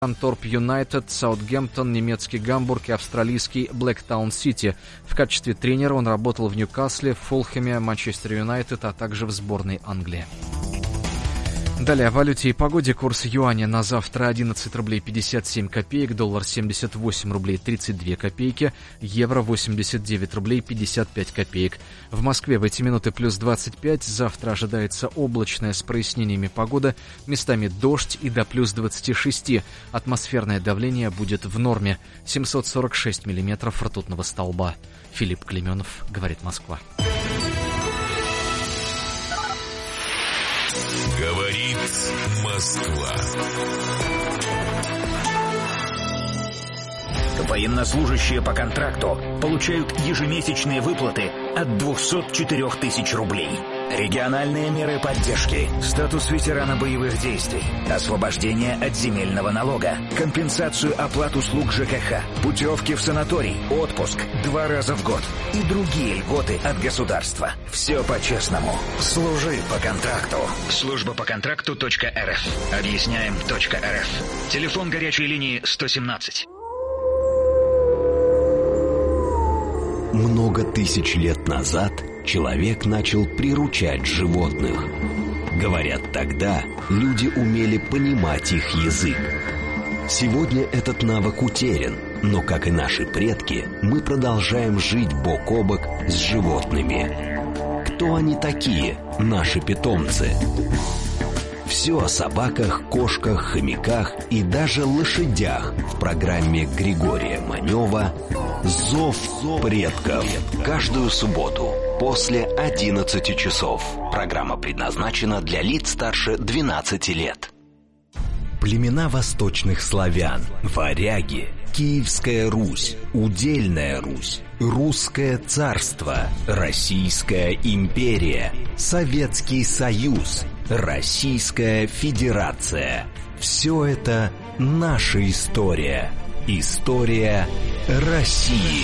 Торп Юнайтед, Саутгемптон, немецкий Гамбург и австралийский Блэктаун Сити. В качестве тренера он работал в Ньюкасле, Фулхэме, Манчестер Юнайтед, а также в сборной Англии. Далее о валюте и погоде. Курс юаня на завтра 11 рублей 57 копеек, доллар 78 рублей 32 копейки, евро 89 рублей 55 копеек. В Москве в эти минуты плюс 25, завтра ожидается облачная с прояснениями погода, местами дождь и до плюс 26. Атмосферное давление будет в норме, 746 миллиметров ртутного столба. Филипп Клеменов, говорит Москва. Говорит Москва. Военнослужащие по контракту получают ежемесячные выплаты от 204 тысяч рублей. Региональные меры поддержки, статус ветерана боевых действий, освобождение от земельного налога, компенсацию оплат услуг ЖКХ, путевки в санаторий, отпуск 2 раза в год и другие льготы от государства. Все по-честному. Служи по контракту. Служба по контракту.рф. Объясняем.рф. Телефон горячей линии 117. Много тысяч лет назад человек начал приручать животных. Говорят, тогда люди умели понимать их язык. Сегодня этот навык утерян, но, как и наши предки, мы продолжаем жить бок о бок с животными. Кто они такие, наши питомцы? Все о собаках, кошках, хомяках и даже лошадях в программе Григория Манева «Зов предков». Каждую субботу после 11 часов. Программа предназначена для лиц старше 12 лет. Племена восточных славян, варяги, Киевская Русь, Удельная Русь, Русское царство, Российская империя, Советский Союз, Российская Федерация. Все это наша история. История России.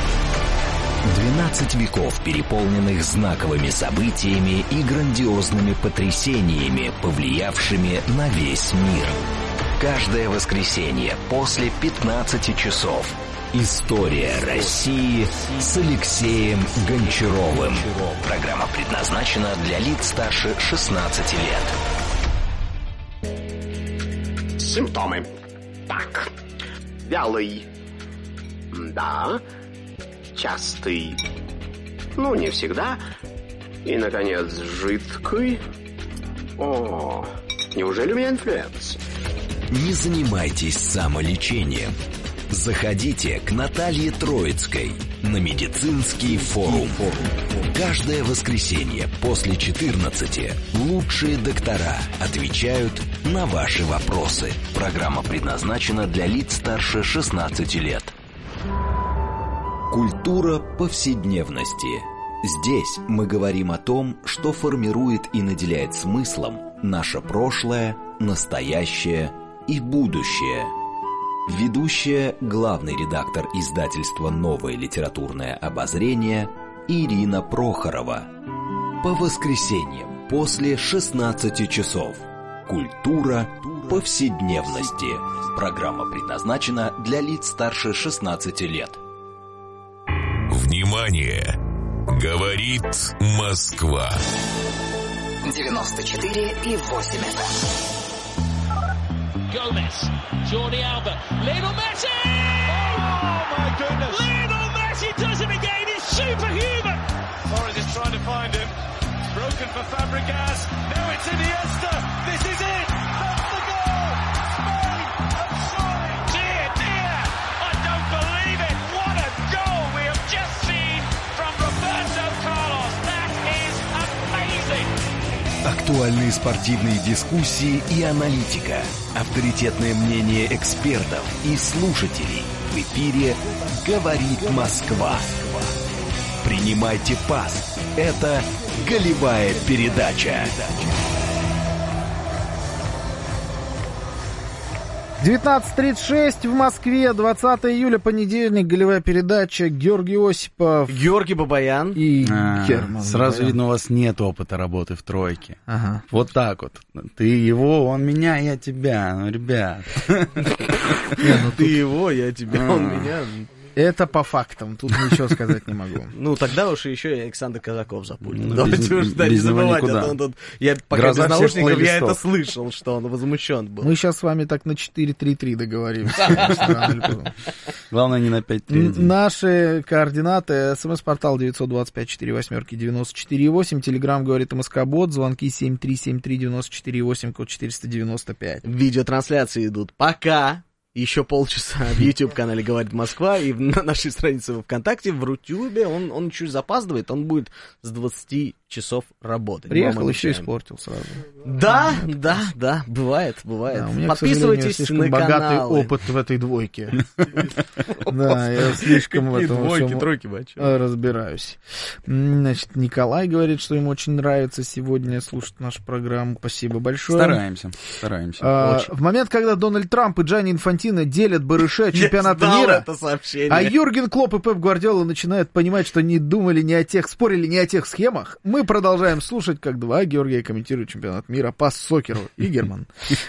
12 веков, переполненных знаковыми событиями и грандиозными потрясениями, повлиявшими на весь мир. Каждое воскресенье после 15 часов. История России с Алексеем Гончаровым. Программа предназначена для лиц старше 16 лет. Симптомы. Так. Вялый. Да. Частый. Ну, не всегда. И, наконец, жидкий. О, неужели у меня инфлюенс? Не занимайтесь самолечением. Заходите к Наталье Троицкой на медицинский форум. Каждое воскресенье после 14 лучшие доктора отвечают на ваши вопросы. Программа предназначена для лиц старше 16 лет. Культура повседневности. Здесь мы говорим о том, что формирует и наделяет смыслом наше прошлое, настоящее и будущее. Ведущая, главный редактор издательства «Новое литературное обозрение» Ирина Прохорова. По воскресеньям после 16 часов. Культура повседневности. Программа предназначена для лиц старше 16 лет. Внимание! Говорит Москва. 94,8 FM. Gomez, Jordi Alba, Lionel Messi! Oh my goodness! Lionel Messi does it again, he's superhuman! Torres is trying to find him, it's broken for Fabregas, now it's Iniesta, this is it! That's the goal! Spain have soared! Dear, dear, I don't believe it! What a goal we have just seen from Roberto Carlos! That is amazing! Актуальные спортивные дискуссии и аналитика. Авторитетное мнение экспертов и слушателей. В эфире «Говорит Москва». Принимайте пас. Это голевая передача. 19:36 в Москве, 20 июля, понедельник, голевая передача, Георгий Осипов. Георгий Бабаян. И Герман. Сразу Бабаян. видно, у вас нет опыта работы в тройке. Ага. Вот так вот. Ты его, он меня, я тебя. Ну, ребят. Ты его, я тебя, он меня. Это по фактам, тут ничего сказать не могу. Ну, тогда уж еще и Александр Казаков за пультом. Ну, Давайте уж не забывать. Я пока Гроза без всех наушников, я плейлистов. это слышал, что он возмущен был. Мы сейчас с вами так на 4-3-3 договоримся. Главное, не на 5-3. Наши координаты. СМС-портал 925-48-94-8. Телеграм говорит МСК-бот. Звонки 7373-94-8, код 495. Видеотрансляции идут пока. Еще полчаса в YouTube-канале «Говорит Москва» и на нашей странице во ВКонтакте, в Рутюбе. Он чуть запаздывает, он будет с 20 часов работать. Приехал, еще испортил сразу. Да, бывает. Да, у меня, Подписывайтесь к сожалению, слишком на богатый каналы. опыт в этой двойке. Да, я слишком в этом всем тройки, разбираюсь. Значит, Николай говорит, что ему очень нравится сегодня слушать нашу программу. Спасибо большое. Стараемся. В момент, когда Дональд Трамп и Джанни Инфантино делят барыша чемпионата мира, это сообщение. а Юрген Клопп и Пеп Гвардиола начинают понимать, что не думали ни о тех, спорили не о тех схемах, мы продолжаем слушать, как два Георгия комментируют чемпионат мира по сокеру. И Герман.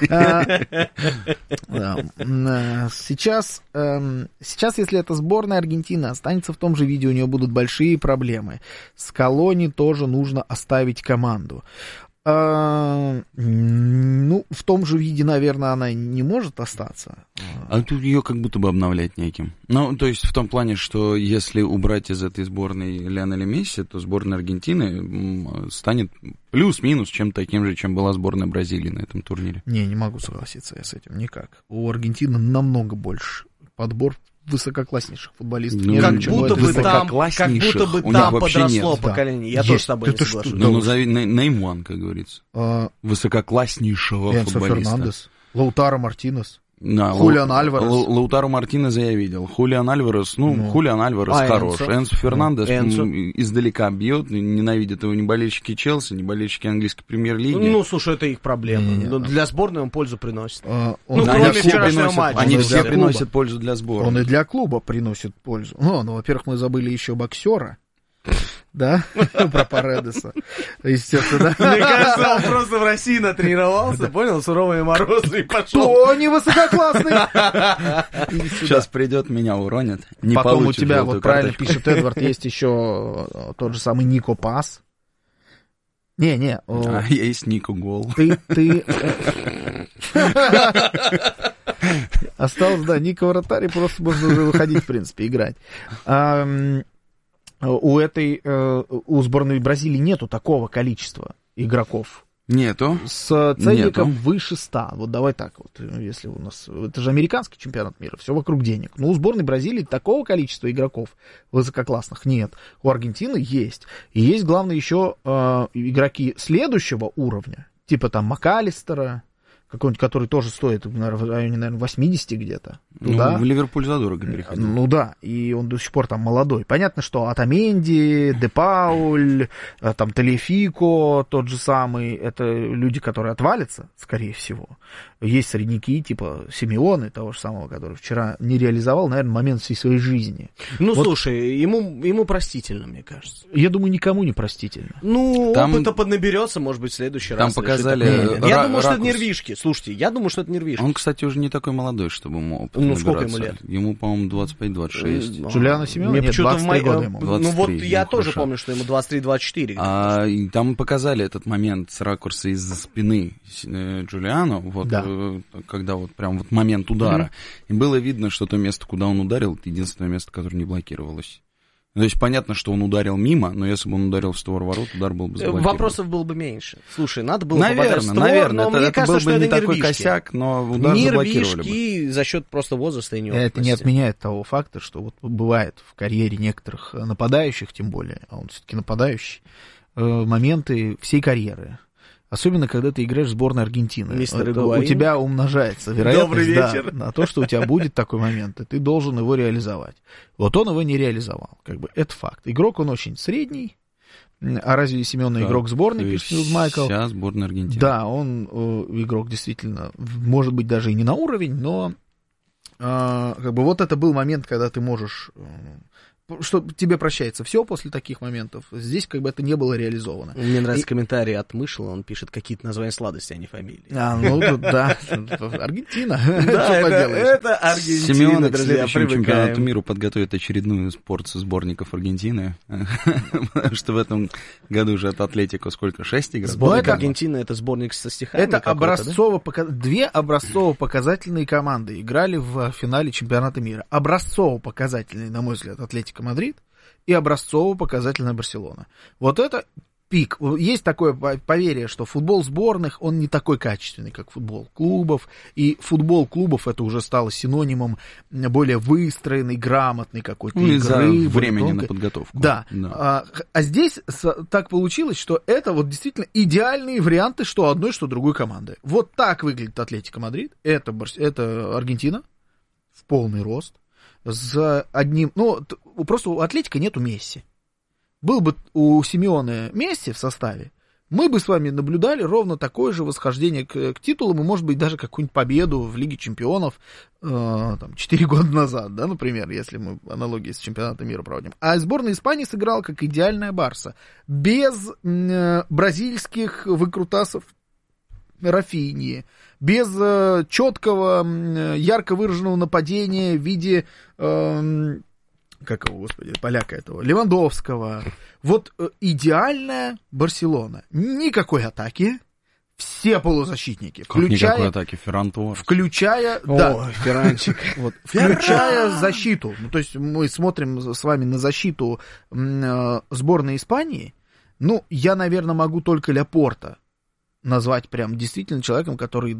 Сейчас, если это сборная Аргентины, останется в том же виде, у нее будут большие проблемы. Скалони тоже нужно оставить команду. Ну, в том же виде, наверное, она не может остаться. А тут ее как будто бы обновлять неким. Ну, то есть в том плане, что если убрать из этой сборной Лионеля Месси, то сборная Аргентины станет плюс-минус чем-то таким же, чем была сборная Бразилии на этом турнире. Не могу согласиться я с этим никак. У Аргентины намного больше подбор высококласснейших футболистов. Ну, Как будто бы там подросло поколение. Я тоже с тобой не соглашусь. Ну, назови name one, как говорится. Высококласснейшего Энсо футболиста. Фернандес, Лаутаро Мартинес, Да, Хулиан Альварес. Лаутаро Мартинеза я видел. Хулиан Альварес, Хулиан Альварес хорош. Энсо Фернандес издалека бьет, ненавидят его ни болельщики Челси, ни болельщики английской премьер-лиги. Ну, слушай, это их проблема. Для сборной он пользу приносит. Кроме вчерашнего матча. Они все приносят пользу для сборной. Он и для клуба приносит пользу. Ну, во-первых, мы забыли еще боксера. Да, про Паредеса. Естественно, да. Мне кажется, он просто в России натренировался, понял, суровые морозы и пошел. Кто не высококлассный? Сейчас придет, меня уронят. Не Потом у получит тебя, желтую вот правильно карточку. пишет Эдвард, есть еще тот же самый Нико Пас. Не. Есть Нико Гол. Ты... Осталось, да, Нико вратарь, просто можно уже выходить, в принципе, играть. У сборной Бразилии нету такого количества игроков. Нету. С ценником выше 100. Вот давай так вот, если у нас... Это же американский чемпионат мира, все вокруг денег. Но у сборной Бразилии такого количества игроков высококлассных нет. У Аргентины есть. И есть, главное, еще игроки следующего уровня, типа там МакАлистера, какой-нибудь, который тоже стоит, в районе, наверное, 80 где-то. Ну, в Ливерпуль задорого переходил. Ну да, и он до сих пор там молодой. Понятно, что Отаменди, Депауль, там Талифико, тот же самый, это люди, которые отвалятся, скорее всего. Есть средняки, типа Симеоны, того же самого, который вчера не реализовал, наверное, момент всей своей жизни. Ну, вот, слушай, ему простительно, мне кажется. Я думаю, никому не простительно. Ну, там, опыта поднаберется, может быть, в следующий раз. Там показали... Я думаю, что это нервишки. Слушайте, я думаю, что это нервишки. Он, кстати, уже не такой молодой, чтобы ему опыт набираться. Сколько ему лет? Ему, по-моему, 25-26. Джулиано Симеоне? Нет, 23 года ему. 23, ну вот я тоже помню, что ему 23-24. Там показали этот момент с ракурса из-за спины Джулиано, вот, да. Когда вот прям вот момент удара. И было видно, что то место, куда он ударил, это единственное место, которое не блокировалось. То есть понятно, что он ударил мимо, но если бы он ударил в створ ворот, удар был бы заблокирован. Вопросов было бы меньше. Слушай, надо было попадать в створ, наверное, но мне кажется, был бы не это такой косяк, но удар заблокировали бы. Нервишки за счет просто возраста и неопытности. Это не отменяет того факта, что вот бывает в карьере некоторых нападающих, тем более, а он все-таки нападающий, моменты всей карьеры. Особенно, когда ты играешь в сборной Аргентины. У тебя умножается вероятность на то, что у тебя будет такой момент, и ты должен его реализовать. Вот он его не реализовал. Как бы это факт. Игрок он очень средний, А разве Семен игрок сборной, пишет Ньюз Майкл? Вся сборная Аргентины. Да, он игрок действительно, может быть, даже и не на уровень, но как бы вот это был момент, когда ты можешь... что тебе прощается все после таких моментов. Здесь как бы это не было реализовано. Мне нравится комментарий от Мышела, он пишет какие-то названия сладостей, а не фамилии. Да, Аргентина. Да, это Аргентина, Симеоне к друзья, следующему чемпионату привыкаем. мира подготовит очередную порцию сборников Аргентины. Потому что в этом году уже от Атлетико сколько? 6 игр? Сборник Аргентины — это сборник со стихами? Это две образцово-показательные команды играли в финале чемпионата мира. Образцово-показательные, на мой взгляд, Атлетико Мадрид и образцово-показательная Барселона. Вот это пик. Есть такое поверье, что футбол сборных, он не такой качественный, как футбол клубов. И футбол клубов это уже стало синонимом более выстроенной, грамотной какой-то игры. Из-за времени на подготовку. Да. А здесь так получилось, что это вот действительно идеальные варианты что одной, что другой команды. Вот так выглядит Атлетико Мадрид. Это Аргентина в полный рост. С одним... просто у Атлетико нету Месси. Был бы у Симеоне Месси в составе, мы бы с вами наблюдали ровно такое же восхождение к титулам, и, может быть, даже какую-нибудь победу в Лиге чемпионов 4 года назад, да, например, если мы аналогии с чемпионатом мира проводим. А сборная Испании сыграла как идеальная Барса. Без бразильских выкрутасов Рафиньи, без четкого, ярко выраженного нападения в виде, поляка этого, Левандовского. Вот идеальная Барселона. Никакой атаки, все полузащитники. Никакой атаки, Ферран Торрес. Включая защиту. То есть мы смотрим с вами на защиту сборной Испании. Я, наверное, могу только Ляпорта назвать прям действительно человеком, который,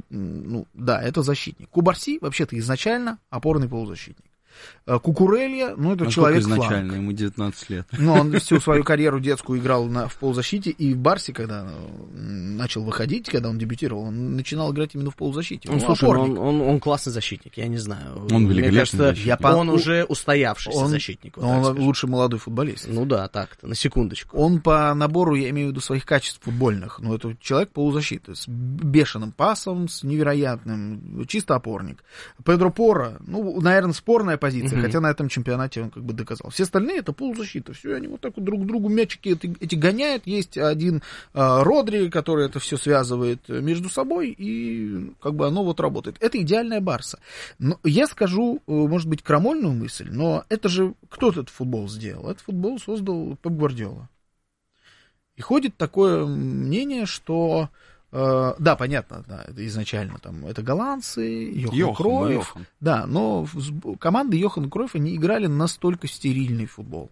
это защитник. Кубарси вообще-то изначально опорный полузащитник. Кукурелья, это человек фланг. Изначально, ему 19 лет. Он всю свою карьеру детскую играл в полузащите, и в Барсе, когда начал выходить, когда он дебютировал, он начинал играть именно в полузащите. Он классный защитник, я не знаю. Он великолепный защитник. Он уже устоявшийся защитник. Он лучший молодой футболист. Да, так-то, на секундочку. Он по набору, я имею в виду, своих качеств футбольных, это человек полузащиты, с бешеным пасом, с невероятным, чисто опорник. Педро Порро, наверное, спорная позиция, хотя на этом чемпионате он как бы доказал. Все остальные это полузащита, все, они вот так вот друг другу мячики эти гоняют. Есть один Родри, который это все связывает между собой, и как бы оно вот работает. Это идеальная Барса. Но я скажу, может быть, крамольную мысль, но это же кто этот футбол сделал? Этот футбол создал Пеп Гвардиола. И ходит такое мнение, что да, понятно, да, это изначально там это голландцы, Йохан Кройф. Да, но команды Йохана Кройфа не играли настолько стерильный футбол.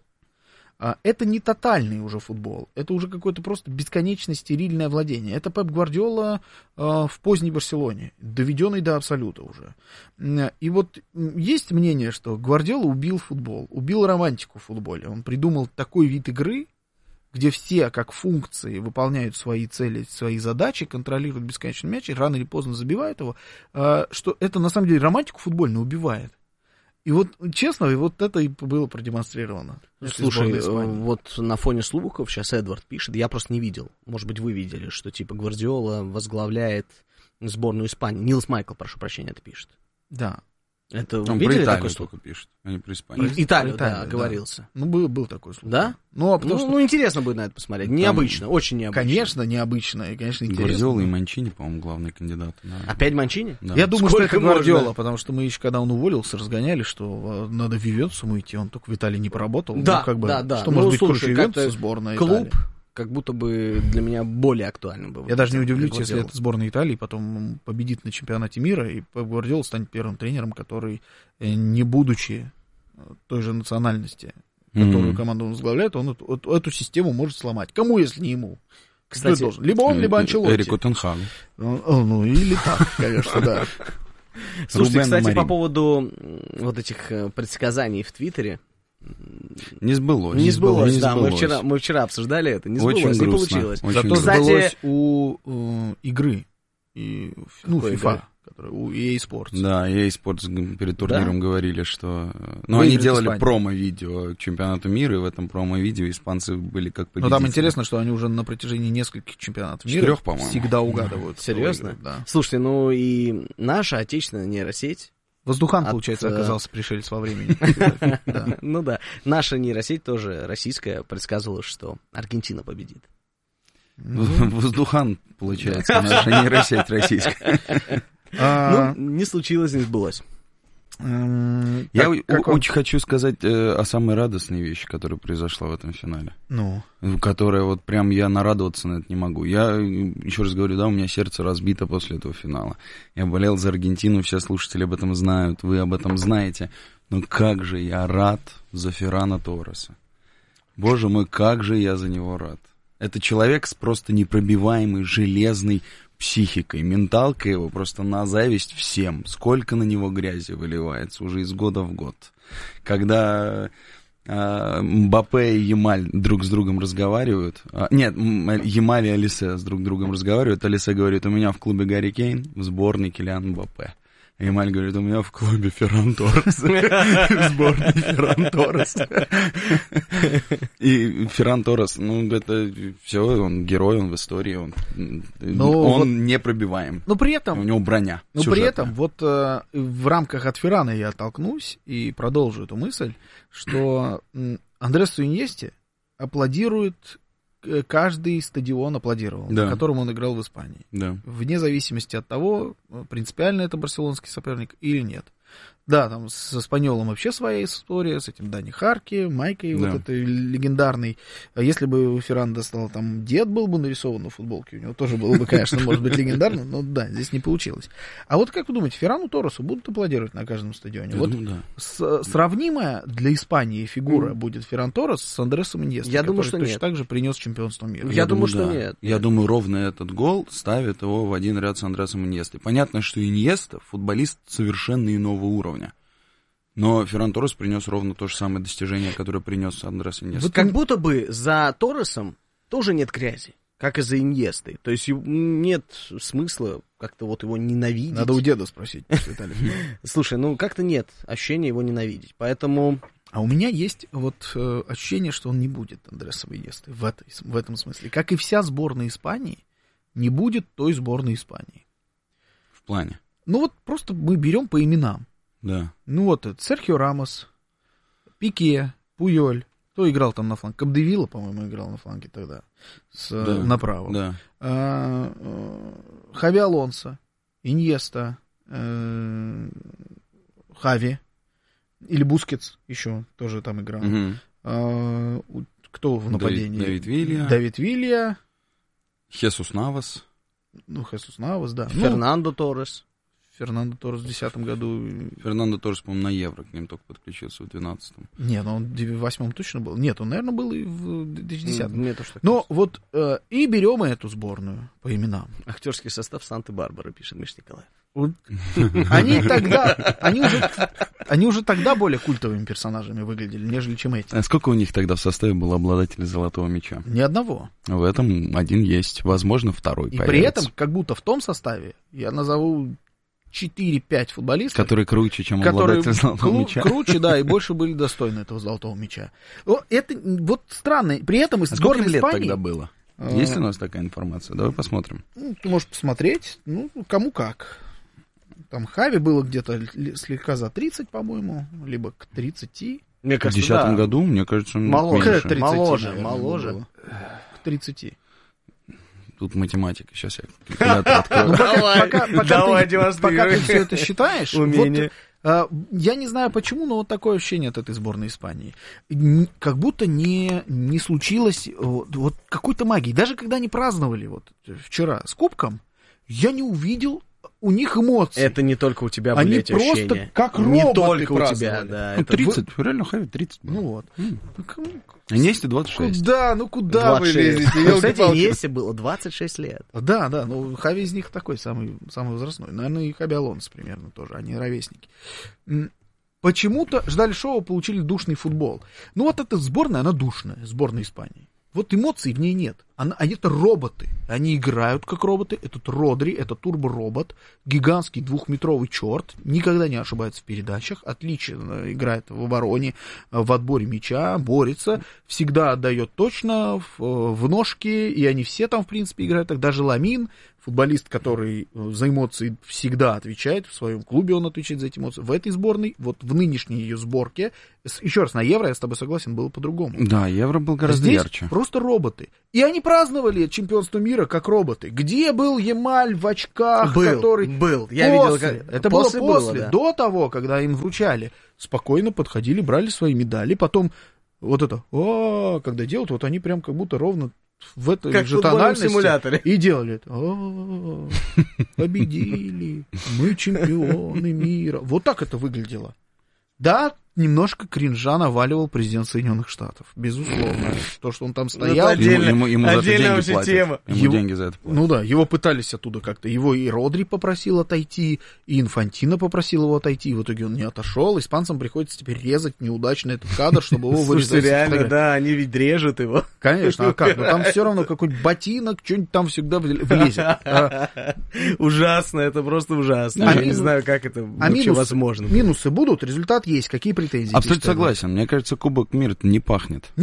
Это не тотальный уже футбол, это уже какое-то просто бесконечно стерильное владение. Это Пеп Гвардиола в поздней Барселоне, доведенный до абсолюта уже. И вот есть мнение, что Гвардиола убил футбол, убил романтику в футболе. Он придумал такой вид игры, где все, как функции, выполняют свои цели, свои задачи, контролируют бесконечный мяч и рано или поздно забивают его, что это, на самом деле, романтику футбольную убивает. И вот, честно, вот это и было продемонстрировано. Слушай, вот на фоне слухов сейчас Эдвард пишет, я просто не видел, может быть, вы видели, что типа Гвардиола возглавляет сборную Испании. Нилс Майкл, прошу прощения, это пишет. Да. Это он видели про Италию такой слух? только пишет, а не про Испанию. Италию, да, оговорился. Был такой слух. Да? Интересно будет на это посмотреть. Необычно, очень необычно. Конечно, необычно и, конечно, интересно. Гвардиола и Манчини, по-моему, главные кандидаты. Опять Манчини? Да. Я думаю, что это Гвардиола, потому что мы еще, когда он уволился, разгоняли, что надо в Ювентусу идти, он только в Италии не поработал. Да, да. Что может быть круче Ювентуса, сборная клуб, Италии? Как будто бы для меня более актуальным был. Я даже не удивлюсь, если это сборная Италии потом победит на чемпионате мира, и Пеп Гвардиола станет первым тренером, который, не будучи той же национальности, которую команду он возглавляет, он эту систему может сломать. Кому, если не ему? Кстати, либо он, либо Анчелотти. Эрику Тенхагу. Или так, конечно, да. Слушайте, кстати, по поводу вот этих предсказаний в Твиттере. Не сбылось. Не сбылось, да. Мы вчера обсуждали это. Не сбылось, не получилось. Зато сбылось у игры. FIFA. который у EA Sports. Да, EA Sports перед турниром говорили, что... Ну, они делали промо-видео к чемпионату мира, и в этом промо-видео испанцы были как победители. Но там интересно, что они уже на протяжении нескольких чемпионатов мира 4, по-моему. всегда угадывают. Серьезно? Да. Слушайте, ну и наша отечественная нейросеть... Воздухан, получается, оказался пришелец во времени. Ну да, наша нейросеть тоже российская предсказывала, что Аргентина победит. Воздухан, получается, наша нейросеть российская. Ну, не случилось, не сбылось. Я очень хочу сказать о самой радостной вещи, которая произошла в этом финале. Ну? Которая вот прям я нарадоваться на это не могу. Я еще раз говорю, да, у меня сердце разбито после этого финала. Я болел за Аргентину, все слушатели об этом знают, вы об этом знаете. Но как же я рад за Феррана Торреса. Боже мой, как же я за него рад. Это человек с просто непробиваемой, железной психикой. Менталка его просто на зависть всем. Сколько на него грязи выливается уже из года в год. Когда Мбаппе и Ямаль друг с другом разговаривают. Нет, Ямаль и Олисе с друг другом разговаривают. Олисе говорит, у меня в клубе Гарри Кейн, в сборной Килиан Мбаппе. Ямаль говорит, у меня в клубе Ферран Торрес. В сборной Ферран Торрес. И Ферран Торрес, ну, это все, он герой, он в истории, он непробиваем. Но при этом... У него броня. Но при этом, вот в рамках от Феррана я оттолкнусь и продолжу эту мысль, что Андресу Иньесте аплодирует... Каждый стадион аплодировал, на котором он играл в Испании. Да. Вне зависимости от того, принципиально это барселонский соперник или нет. Да, там с Эспаньолом вообще своя история, с этим Дани Харки, Майкой, вот этой легендарной. Если бы у Феррана достал, там дед был бы нарисован на футболке, у него тоже было бы, конечно, может быть, легендарно, но да, здесь не получилось. А вот как вы думаете, Феррану Торресу будут аплодировать на каждом стадионе? Вот сравнимая для Испании фигура будет Ферран Торрес с Андресом Иньестой, Я думаю, что точно нет. так же принес чемпионство мира. Я думаю, что нет. Я думаю, ровно этот гол ставит его в один ряд с Андресом Иньестой. Понятно, что Иньеста футболист совершенно иного уровня. Но Ферран Торрес принес ровно то же самое достижение, которое принес Андрес Иньеста. Вот как будто бы за Торресом тоже нет грязи, как и за Иньестой. То есть нет смысла как-то вот его ненавидеть. Надо у деда спросить, Виталий. Слушай, ну как-то нет ощущения его ненавидеть, поэтому... А у меня есть вот ощущение, что он не будет Андресом Иньестой в этом смысле. Как и вся сборная Испании, не будет той сборной Испании. В плане? Ну вот просто мы берем по именам. Да. Ну вот, Серхио Рамос, Пике, Пуйоль. Кто играл там на фланге? Капдевилла, по-моему, играл на фланге тогда. Направо. Да. Хави Алонсо, Иньеста, Хави. Или Бускетс еще тоже там играл. Кто в нападении? Давид Вилья. Хесус Навас. Ну, Хесус Навас, да. Фернандо Торрес. Фернандо Торрес в 2010 году. Фернандо Торрес, по-моему, на Евро к ним только подключился в 2012-м. Нет, он в 2008-м точно был. Нет, он, наверное, был и в 2010-м. Но вот и берем эту сборную по именам. Актерский состав Санты-Барбары, пишет Миша Николаев. Они уже тогда более культовыми персонажами выглядели, нежели чем эти. А сколько у них тогда в составе было обладателей золотого мяча? Ни одного. В этом один есть, возможно, второй и появится. При этом, как будто в том составе, я назову 4-5 футболистов, которые круче, чем обладатель золотого мяча. Круче, да, и больше были достойны этого золотого мяча. Это вот странно. При этом из сборной Испании... Сколько лет тогда было? Есть ли у нас такая информация? Давай посмотрим. Ну, ты можешь посмотреть, ну, кому как. Там Хави было где-то слегка за 30, по-моему, либо к 30. Мне кажется, в 2010 году, мне кажется, он моложе. К 30. Тут математика, сейчас я калькулятор открою. Пока ты все это считаешь, я не знаю почему, но вот такое ощущение от этой сборной Испании. Как будто не случилось вот какой-то магии. Даже когда они праздновали вот вчера с кубком, я не увидел у них эмоций. Это не только у тебя были эти ощущения. Они просто как роботы не только праздновали. У тебя, да. Ну, 30, реально Хави 30 было. Ну вот. Иньесте 26. Куда вы лезете? Кстати, Иньесте было 26 лет. Да, ну Хави из них такой самый возрастной. Наверное, и Хави Алонсо примерно тоже, они ровесники. Почему-то ждали шоу, получили душный футбол. Ну вот эта сборная, она душная, сборная Испании. Вот эмоций в ней нет. Они это роботы. Они играют как роботы. Этот Родри, это турборобот, гигантский 2-метровый черт, никогда не ошибается в передачах, отлично играет в обороне, в отборе мяча, борется, всегда отдает точно в ножки, и они все там, в принципе, играют так. Даже Ламин, футболист, который за эмоции всегда отвечает, в своем клубе он отвечает за эти эмоции. В этой сборной, вот в нынешней ее сборке, еще раз, на Евро, я с тобой согласен, было по-другому. Да, Евро был гораздо здесь ярче. Просто роботы. И они праздновали чемпионство мира как роботы. Где был Ямаль в очках, который... Был. Я после. видел, как... Это после было после. Было, да. До того, когда им вручали. Спокойно подходили, брали свои медали. Потом вот это, когда делают, вот они прям как будто ровно в этой как же тональности симуляторе. И делали это. Победили. Мы чемпионы мира. Вот так это выглядело. Да, немножко кринжа наваливал президент Соединенных Штатов. Безусловно. То, что он там стоял. Ему за это деньги платят. Тема. Ему деньги за это платят. Ну да, его пытались оттуда как-то. Его и Родри попросил отойти, и Инфантино попросил его отойти. В итоге он не отошел. Испанцам приходится теперь резать неудачно этот кадр, чтобы его вырезать. Слушайте, реально, да, они ведь режут его. Конечно, а как? Ну там все равно какой-нибудь ботинок, что-нибудь там всегда влезет. Ужасно, это просто ужасно. Я не знаю, как это вообще возможно. Минусы будут, результат есть. Какие претензии? Абсолютно согласен. Мне кажется, Кубок мира не пахнет. Не,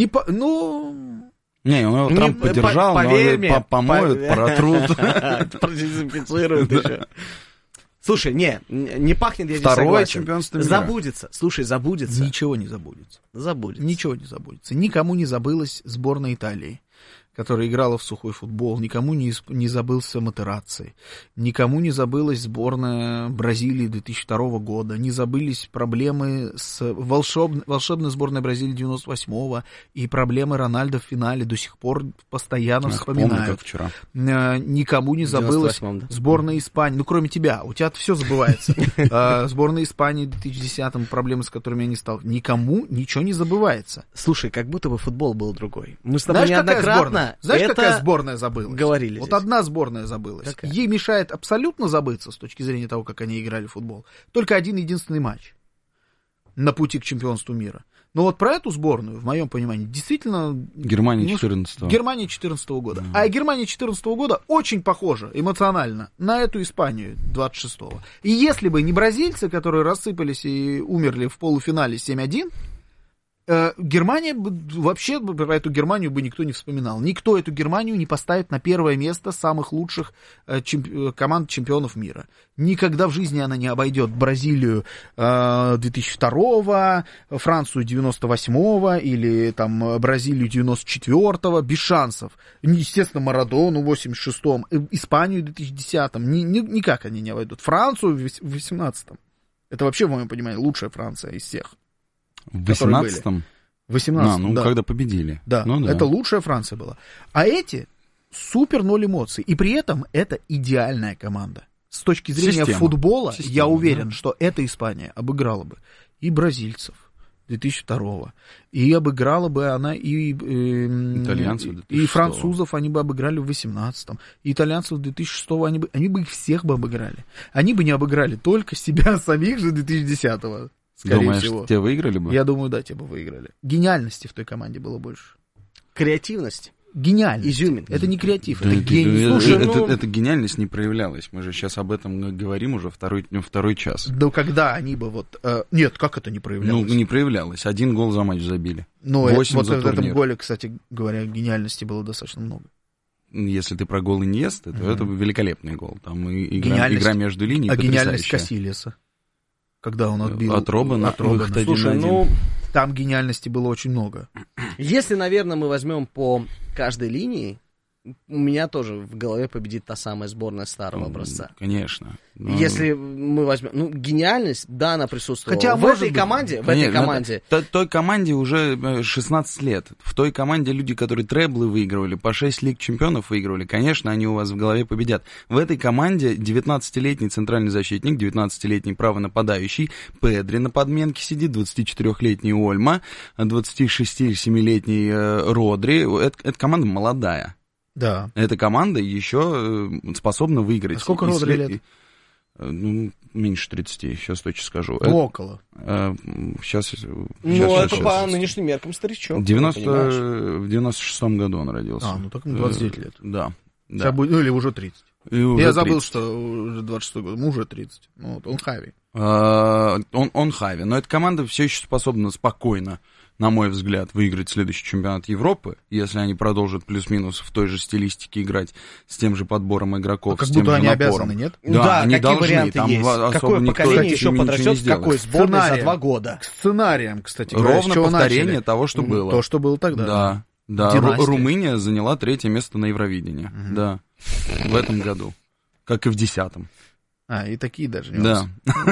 его Трамп поддержал, но помоют, протрут. Продезинфицируют еще. Слушай, не пахнет, я здесь согласен. Второе чемпионство мира. Забудется. Слушай, забудется. Ничего не забудется. Забудется. Ничего не забудется. Никому не забылась сборная Италии, которая играла в сухой футбол, никому не забылся Матерацци, никому не забылась сборная Бразилии 2002 года, не забылись проблемы с волшебной сборной Бразилии 98-го и проблемы Рональдо в финале до сих пор постоянно вспоминают. Помню, как вчера. Никому не забылась сборная Испании, ну кроме тебя, у тебя все забывается. Сборная Испании в 2010-м, проблемы, с которыми они сталкивались, никому ничего не забывается. Слушай, как будто бы футбол был другой. Мы с тобой неоднократно... Знаешь, какая сборная забылась? Говорили вот здесь. одна сборная забылась. Какая? Ей мешает абсолютно забыться с точки зрения того, как они играли в футбол. Только один единственный матч на пути к чемпионству мира. Но вот про эту сборную, в моем понимании, действительно... Германия 14-го. Германия 14 года. А Германия 14 года очень похожа эмоционально на эту Испанию 26-го. И если бы не бразильцы, которые рассыпались и умерли в полуфинале 7-1... Германия, вообще про эту Германию бы никто не вспоминал. Никто эту Германию не поставит на первое место самых лучших команд чемпионов мира. Никогда в жизни она не обойдет Бразилию 2002-го, Францию 98-го или там Бразилию 94-го, без шансов. Естественно, Марадону в 86-м, Испанию в 2010-м, никак они не обойдут. Францию в 18-м. Это вообще, в моем понимании, лучшая Франция из всех. В 18-м? В 18-м, да. Когда победили. Да, да, это лучшая Франция была. А эти супер ноль эмоций. И при этом это идеальная команда. С точки зрения футбола, я уверен, что эта Испания обыграла бы и бразильцев 2002-го, и обыграла бы она и итальянцев и французов они бы обыграли в 18-м, и итальянцев 2006-го они бы их всех бы обыграли. Они бы не обыграли только себя самих же 2010-го. Скорее Думаешь, всего. Те выиграли бы? Я думаю, да, те бы выиграли. Гениальности в той команде было больше. Креативность. Гениальность. Изюминка. Это не креатив, Да, это гений. Слушай, эта гениальность не проявлялась. Мы же сейчас об этом говорим уже второй час. Да когда они бы вот... нет, как это не проявлялось? Ну, не проявлялось. 1 гол за матч забили. Но 8 вот за в этом турнир. голе, кстати говоря, гениальности было достаточно много. Если ты про гол Иньесты, то это великолепный гол. Там игра между линиями потрясающая. Гениальность Касильеса. Когда он отбил от Робена. Слушай, ну... Там гениальности было очень много. Если, наверное, мы возьмем по каждой линии, у меня тоже в голове победит та самая сборная старого образца. Конечно. Если мы возьмем... Ну, гениальность, да, она присутствовала. Хотя в этой команде... Той команде уже 16 лет. В той команде люди, которые треблы выигрывали, по 6 лиг чемпионов выигрывали, конечно, они у вас в голове победят. В этой команде 19-летний центральный защитник, 19-летний правонападающий, Педри на подменке сидит, 24-летний Ольма, 26-7-летний Родри. Эта команда молодая. Да. Эта команда еще способна выиграть. А сколько Родри лет? Меньше 30, сейчас точно скажу. Около. Сейчас. Это по нынешним меркам старичок. В 96-м году он родился. Ну так ему 29 лет. Да. Сейчас будет, или уже 30. Я забыл, что уже 26 год, ему уже 30. Он Хави. Он Хави, но эта команда все еще способна спокойно, на мой взгляд, выиграть следующий чемпионат Европы, если они продолжат плюс-минус в той же стилистике играть с тем же подбором игроков, как с тем будто же они напором. обязаны, нет? Да, они какие должны. Варианты Там есть? Какое поколение еще подрастет в какой сборной за 2 года? К сценариям, кстати говоря, ровно повторение того, что было. То, что было тогда. Да. Румыния заняла 3-е место на Евровидении. Да, в этом году. Как и в 10-м. И такие даже. Да.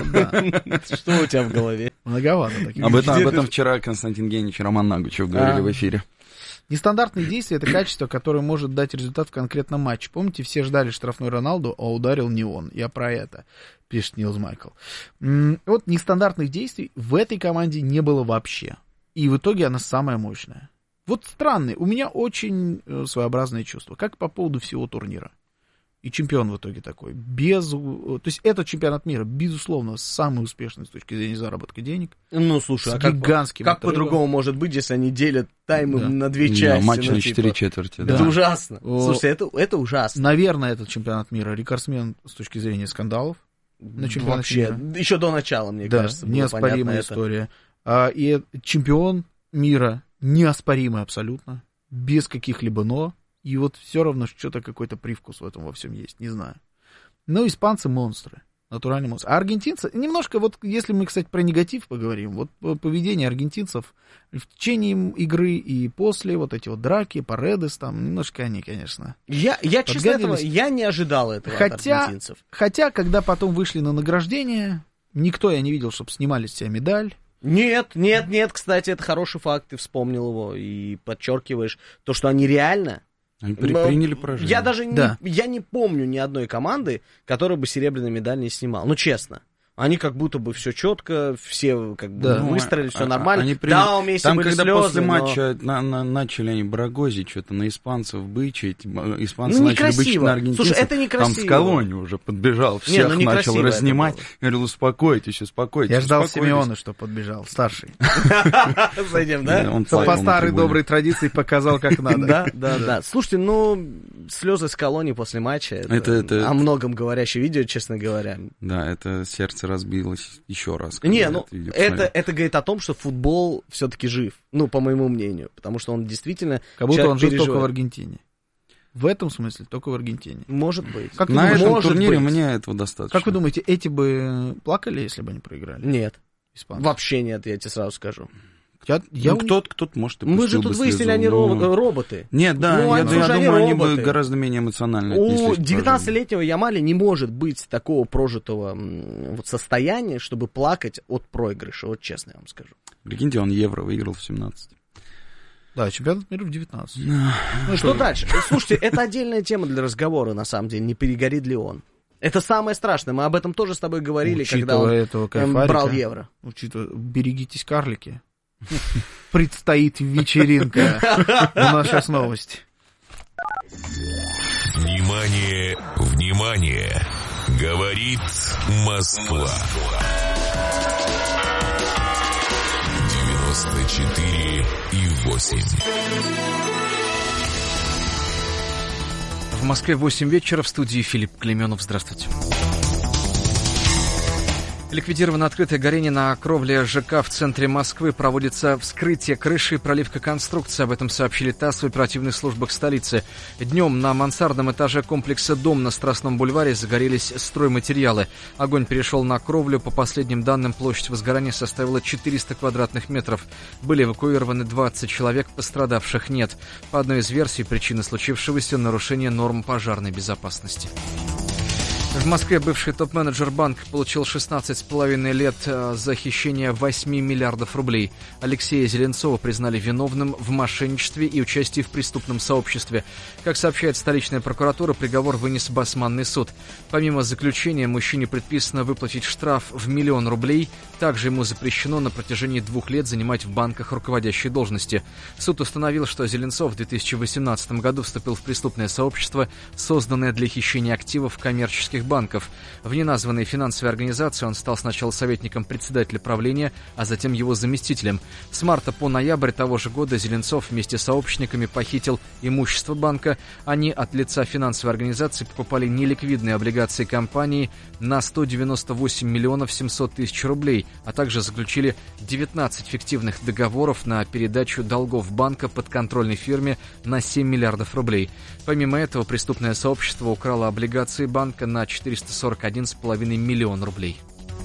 Что у тебя в голове? Многовато таких. Об этом вчера Константин Генич и Роман Нагучев говорили в эфире. Нестандартные действия — это качество, которое может дать результат в конкретном матче. Помните, все ждали штрафной Роналду, а ударил не он. Я про это, пишет Нилс Майкл. Вот нестандартных действий в этой команде не было вообще. И в итоге она самая мощная. Вот странный, у меня очень своеобразное чувство. Как по поводу всего турнира. И чемпион в итоге такой. То есть этот чемпионат мира, безусловно, самый успешный с точки зрения заработка денег. Ну, слушай, а как по-другому может быть, если они делят таймы на 2 части? Матч на 4 четверти. Это ужасно. Слушай, это ужасно. Наверное, этот чемпионат мира рекордсмен с точки зрения скандалов. На вообще, мира. Еще до начала, мне кажется, было неоспоримая история. И чемпион мира неоспоримый абсолютно, без каких-либо «но». И вот все равно что-то, какой-то привкус в этом во всем есть, не знаю. Но испанцы монстры, натуральные монстры. А аргентинцы, немножко, вот если мы, кстати, про негатив поговорим, вот поведение аргентинцев в течение игры и после, вот эти вот драки, Паредес, там, немножко они, конечно, Я честно, я не ожидал этого от аргентинцев. Хотя, когда потом вышли на награждение, никто, я не видел, чтобы снимали с себя медаль. Нет, кстати, это хороший факт, ты вспомнил его и подчеркиваешь то, что они реально... Они приняли поражение. Я даже не помню ни одной команды, которая бы серебряную медаль не снимала. Ну, честно. Они как будто бы все четко, все как бы выстроили, все нормально. Да, у Месси там, были когда слезы, после матча начали они барагозить, что-то на испанцев бычить, испанцы начали бычить на аргентинцев. Слушай, это некрасиво. Там Скалони уже подбежал, всех начал разнимать. Говорил, успокойтесь. Я ждал Симеона, что подбежал, старший. Зайдем, да? По старой доброй традиции показал, как надо. Да. Слушайте, слезы Скалони после матча, это о многом говорящее видео, честно говоря. Да, это сердце разбилось еще раз. Это говорит о том, что футбол все-таки жив, по моему мнению, потому что он действительно... Как будто он жив только в Аргентине. В этом смысле только в Аргентине. Может быть. На этом турнире мне этого достаточно. Как вы думаете, эти бы плакали, если бы они проиграли? Нет. Испанцы? Вообще нет, я тебе сразу скажу. Кто-то может и мы же тут выяснили, они роботы. Нет, да, я думаю, они бы гораздо менее эмоционально отнеслись. У 19-летнего Ямали не может быть такого прожитого состояния, чтобы плакать от проигрыша, вот честно я вам скажу. Прикиньте, он Евро выиграл в 17. Да, чемпионат мира в 19. Что дальше? Слушайте, это отдельная тема для разговора, на самом деле, не перегорит ли он. Это самое страшное, мы об этом тоже с тобой говорили, когда он брал Евро. Берегитесь, карлики. Предстоит вечеринка. У нас сейчас новость. Внимание, внимание! Говорит Москва. 94,8. В Москве 8 вечера, в студии Филипп Клеменов. Здравствуйте. Ликвидировано открытое горение на кровле ЖК в центре Москвы. Проводится вскрытие крыши и проливка конструкции. Об этом сообщили ТАСС в оперативных службах столицы. Днем на мансардном этаже комплекса «Дом» на Страстном бульваре загорелись стройматериалы. Огонь перешел на кровлю. По последним данным, площадь возгорания составила 400 квадратных метров. Были эвакуированы 20 человек, пострадавших нет. По одной из версий, причины случившегося — нарушение норм пожарной безопасности. В Москве бывший топ-менеджер банка получил 16,5 лет за хищение 8 миллиардов рублей. Алексея Зеленцова признали виновным в мошенничестве и участии в преступном сообществе. Как сообщает столичная прокуратура, приговор вынес Басманный суд. Помимо заключения, мужчине предписано выплатить штраф в 1 000 000 рублей. Также ему запрещено на протяжении 2 лет занимать в банках руководящие должности. Суд установил, что Зеленцов в 2018 году вступил в преступное сообщество, созданное для хищения активов коммерческих банков. В неназванной финансовой организации он стал сначала советником председателя правления, а затем его заместителем. С марта по ноябрь того же года Зеленцов вместе с сообщниками похитил имущество банка. Они от лица финансовой организации покупали неликвидные облигации компании на 198 миллионов 700 тысяч рублей, а также заключили 19 фиктивных договоров на передачу долгов банка подконтрольной фирме на 7 миллиардов рублей. Помимо этого, преступное сообщество украло облигации банка на 441,5 миллиона рублей.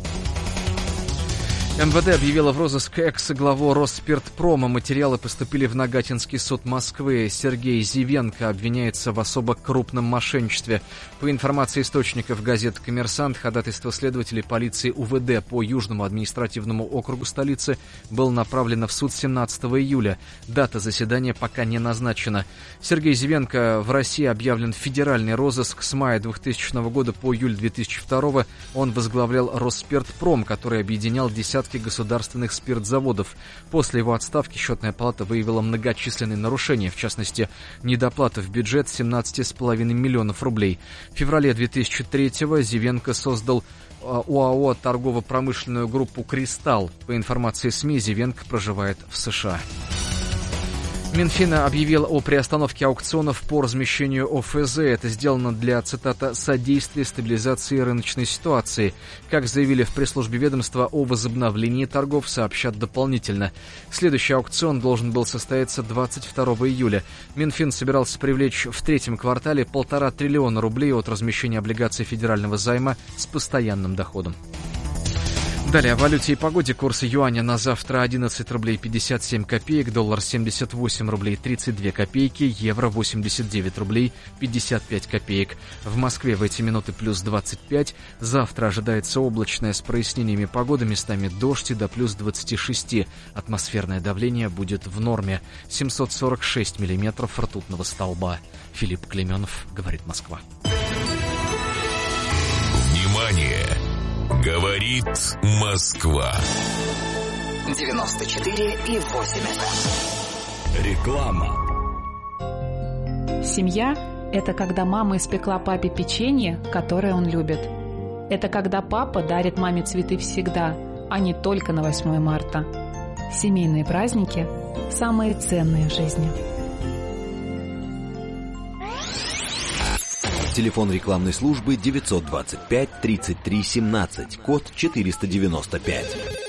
МВД объявило в розыск экс-главу Росспиртпрома. Материалы поступили в Нагатинский суд Москвы. Сергей Зивенко обвиняется в особо крупном мошенничестве. По информации источников газеты «Коммерсант», ходатайство следователей полиции УВД по Южному административному округу столицы было направлено в суд 17 июля. Дата заседания пока не назначена. Сергей Зивенко в России объявлен федеральный розыск. С мая 2000 года по июль 2002 он возглавлял Росспиртпром, который объединял десятки государственных спиртзаводов. После его отставки Счетная палата выявила многочисленные нарушения, в частности, недоплата в бюджет 17,5 миллионов рублей. В феврале 2003-го Зивенко создал ОАО «Торгово-промышленную группу «Кристалл». По информации СМИ, Зивенко проживает в США. Минфин объявил о приостановке аукционов по размещению ОФЗ. Это сделано для, цитата, «содействия стабилизации рыночной ситуации». Как заявили в пресс-службе ведомства, о возобновлении торгов сообщат дополнительно. Следующий аукцион должен был состояться 22 июля. Минфин собирался привлечь в третьем квартале 1,5 триллиона рублей от размещения облигаций федерального займа с постоянным доходом. Далее о валюте и погоде. Курсы юаня на завтра 11 рублей 57 копеек, доллар 78 рублей 32 копейки, евро 89 рублей 55 копеек. В Москве в эти минуты плюс 25. Завтра ожидается облачная с прояснениями погоды, местами дождь и до плюс 26. Атмосферное давление будет в норме. 746 миллиметров ртутного столба. Филипп Клеменов, говорит Москва. Внимание! Говорит Москва. 94,8 FM. Реклама. Семья – это когда мама испекла папе печенье, которое он любит. Это когда папа дарит маме цветы всегда, а не только на 8 марта. Семейные праздники – самые ценные в жизни. Телефон рекламной службы 925-33-17, код 495.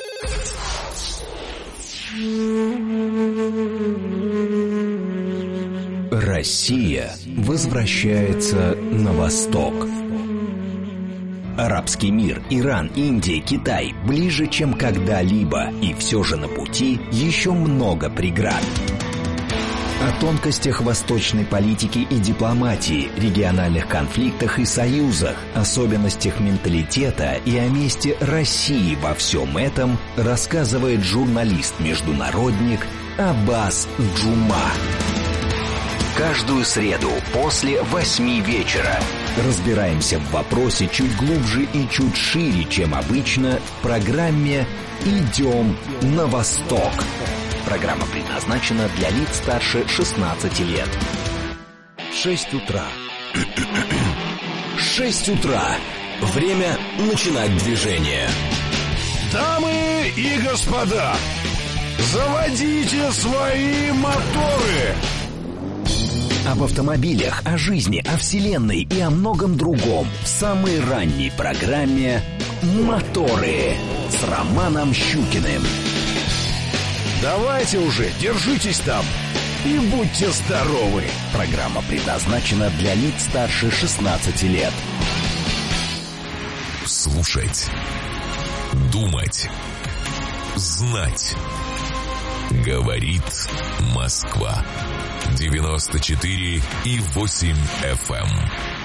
Россия возвращается на восток. Арабский мир, Иран, Индия, Китай ближе, чем когда-либо, и все же на пути еще много преград. О тонкостях восточной политики и дипломатии, региональных конфликтах и союзах, особенностях менталитета и о месте России во всем этом рассказывает журналист-международник Аббас Джума. Каждую среду после 8 вечера разбираемся в вопросе чуть глубже и чуть шире, чем обычно, в программе «Идем на восток». Программа предназначена для лиц старше 16 лет. 6 утра. 6 утра. Время начинать движение. Дамы и господа, заводите свои моторы. Об автомобилях, о жизни, о вселенной и о многом другом в самой ранней программе «Моторы» с Романом Щукиным. Давайте уже, держитесь там и будьте здоровы. Программа предназначена для лиц старше 16 лет. Слушать, думать, знать. Говорит Москва. 94,8 FM.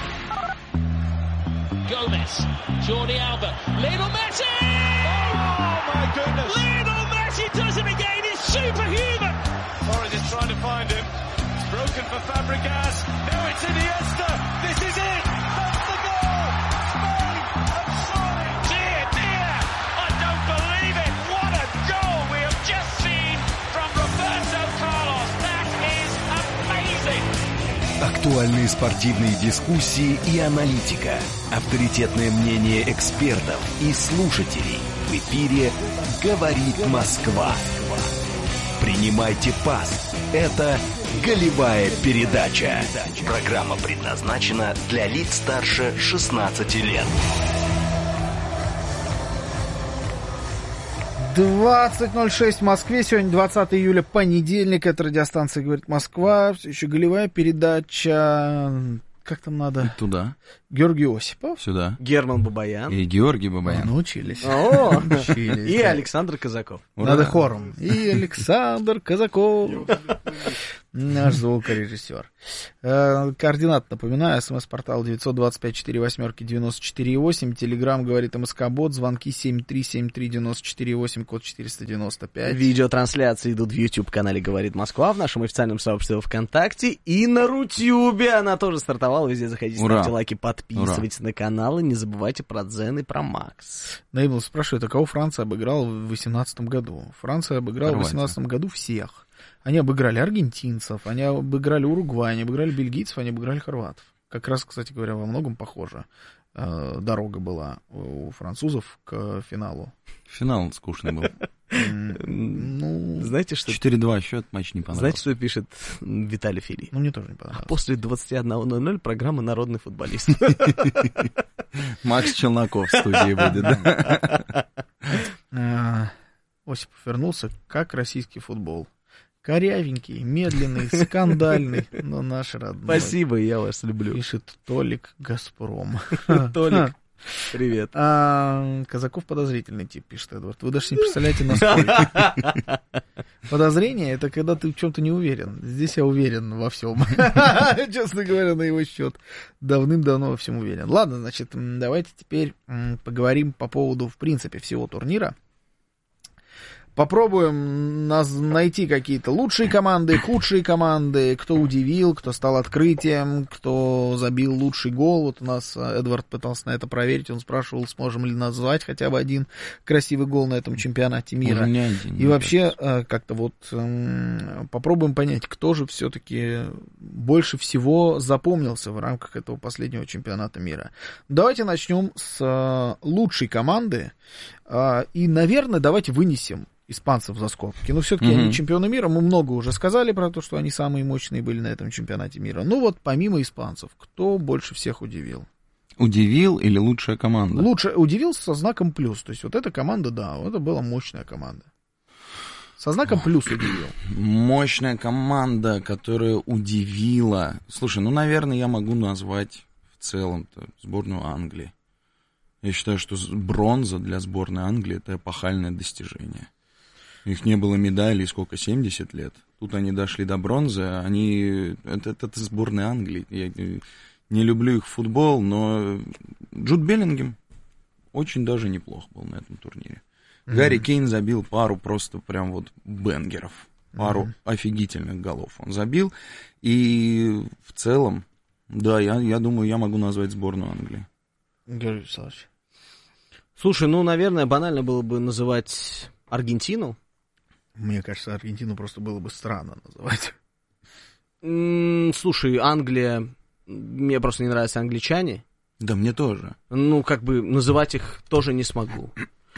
Gomez, Jordi Alba, Lionel Messi! Oh my goodness! Lionel Messi does it again! It's superhuman! Torres is trying to find him. It's broken for Fabregas. Now it's Iniesta. This is it. That's the goal. Spain have scored. Dear, dear, I don't believe it. What a goal we have just seen from Roberto Carlos. That is amazing. Актуальные спортивные дискуссии и аналитика. Авторитетное мнение экспертов и слушателей. В эфире «Говорит Москва». Принимайте пас. Это «Голевая передача». Программа предназначена для лиц старше 16 лет. 20:06 в Москве. Сегодня 20 июля, понедельник. Это радиостанция «Говорит Москва». Все еще голевая передача. Как там надо? Туда. Георгий Осипов. Сюда. Герман Бабаян. И Георгий Бабаян. Научились. И Александр Казаков. Надо хором. И Александр Казаков. Наш звукорежиссер. Координаты напоминаю. СМС-портал 925-48-94-8. Телеграм «Говорит МСК-бот». Звонки 7373-94-8, код 495. Видеотрансляции идут в YouTube-канале «Говорит Москва», в нашем официальном сообществе ВКонтакте и на Рутюбе. Она тоже стартовала. Везде заходите, ставьте лайки, подписывайтесь на канал и не забывайте про Дзен и про Макс. Наибл спрашивает, а кого Франция обыграла в 2018 году? Франция обыграла в 2018 году всех. Они обыграли аргентинцев, они обыграли Уругвай, они обыграли бельгийцев, они обыграли хорватов. Как раз, кстати говоря, во многом похоже. Дорога была у французов к финалу. Финал скучный был. Знаете, что... 4-2 счет, матч не понравился. Знаете, что пишет Виталий Фили? Мне тоже не понравилось. А после 21:00 программа «Народный футболист». Макс Челноков в студии будет, да? Осипов вернулся, как российский футбол. Корявенький, медленный, скандальный, но наш родной. Спасибо, я вас люблю. Пишет Толик Газпром. Толик, привет. Казаков подозрительный тип, пишет Эдвард. Вы даже не представляете, насколько. Подозрение — это когда ты в чем-то не уверен. Здесь я уверен во всем. Честно говоря, на его счет. Давным-давно во всем уверен. Ладно, значит, давайте теперь поговорим по поводу, в принципе, всего турнира. Попробуем найти какие-то лучшие команды, худшие команды, кто удивил, кто стал открытием, кто забил лучший гол. Вот у нас Эдвард пытался на это проверить, он спрашивал, сможем ли назвать хотя бы один красивый гол на этом чемпионате мира. И вообще как-то вот попробуем понять, кто же все-таки больше всего запомнился в рамках этого последнего чемпионата мира. Давайте начнем с лучшей команды и, наверное, давайте вынесем испанцев за скобки. Но все-таки они чемпионы мира. Мы много уже сказали про то, что они самые мощные были на этом чемпионате мира. Ну вот, помимо испанцев, кто больше всех удивил? Удивил или лучшая команда? Лучше удивил со знаком плюс. То есть вот эта команда, да, это была мощная команда. Со знаком плюс удивил. Мощная команда, которая удивила. Слушай, ну, наверное, я могу назвать в целом-то сборную Англии. Я считаю, что бронза для сборной Англии — это эпохальное достижение. У них не было медалей сколько, 70 лет. Тут они дошли до бронзы, это сборная Англии. Я не люблю их в футбол, но Джуд Беллингем очень даже неплох был на этом турнире. Гарри Кейн забил пару просто прям вот бенгеров, пару офигительных голов он забил. И в целом, да, я думаю, я могу назвать сборную Англии. Георгий Вячеславович. Слушай, ну, наверное, банально было бы называть Аргентину. Мне кажется, Аргентину просто было бы странно называть. Слушай, Англия... Мне просто не нравятся англичане. Да, мне тоже. Ну, как бы называть их тоже не смогу.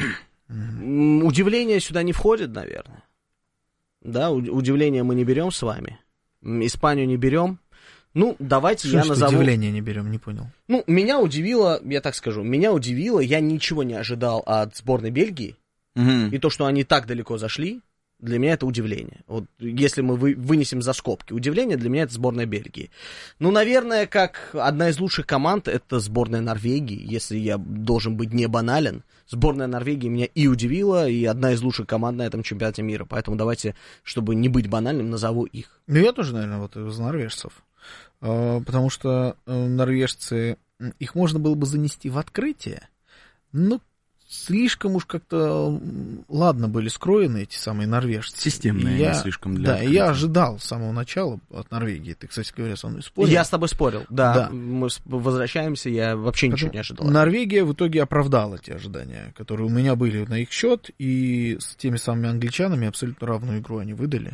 Удивление сюда не входит, наверное. Да, удивление мы не берем с вами. Испанию не берем. Ну, давайте я назову... удивление не берем, не понял. Ну, меня удивило, я так скажу, я ничего не ожидал от сборной Бельгии. И то, что они так далеко зашли, для меня это удивление. Вот если мы вынесем за скобки удивление, для меня это сборная Бельгии. Ну, наверное, как одна из лучших команд, это сборная Норвегии, если я должен быть не банален. Сборная Норвегии меня и удивила, и одна из лучших команд на этом чемпионате мира. Поэтому давайте, чтобы не быть банальным, назову их. Ну, я тоже, наверное, вот из норвежцев. Потому что норвежцы, их можно было бы занести в открытие, но слишком уж как-то, ладно, были скроены эти самые норвежцы. Системные, не слишком для открытия. я ожидал с самого начала от Норвегии. Ты, кстати говоря, со мной спорил. Я с тобой спорил, да. Мы возвращаемся, я вообще ничего не ожидал. Норвегия в итоге оправдала те ожидания, которые у меня были на их счет, и с теми самыми англичанами абсолютно равную игру они выдали.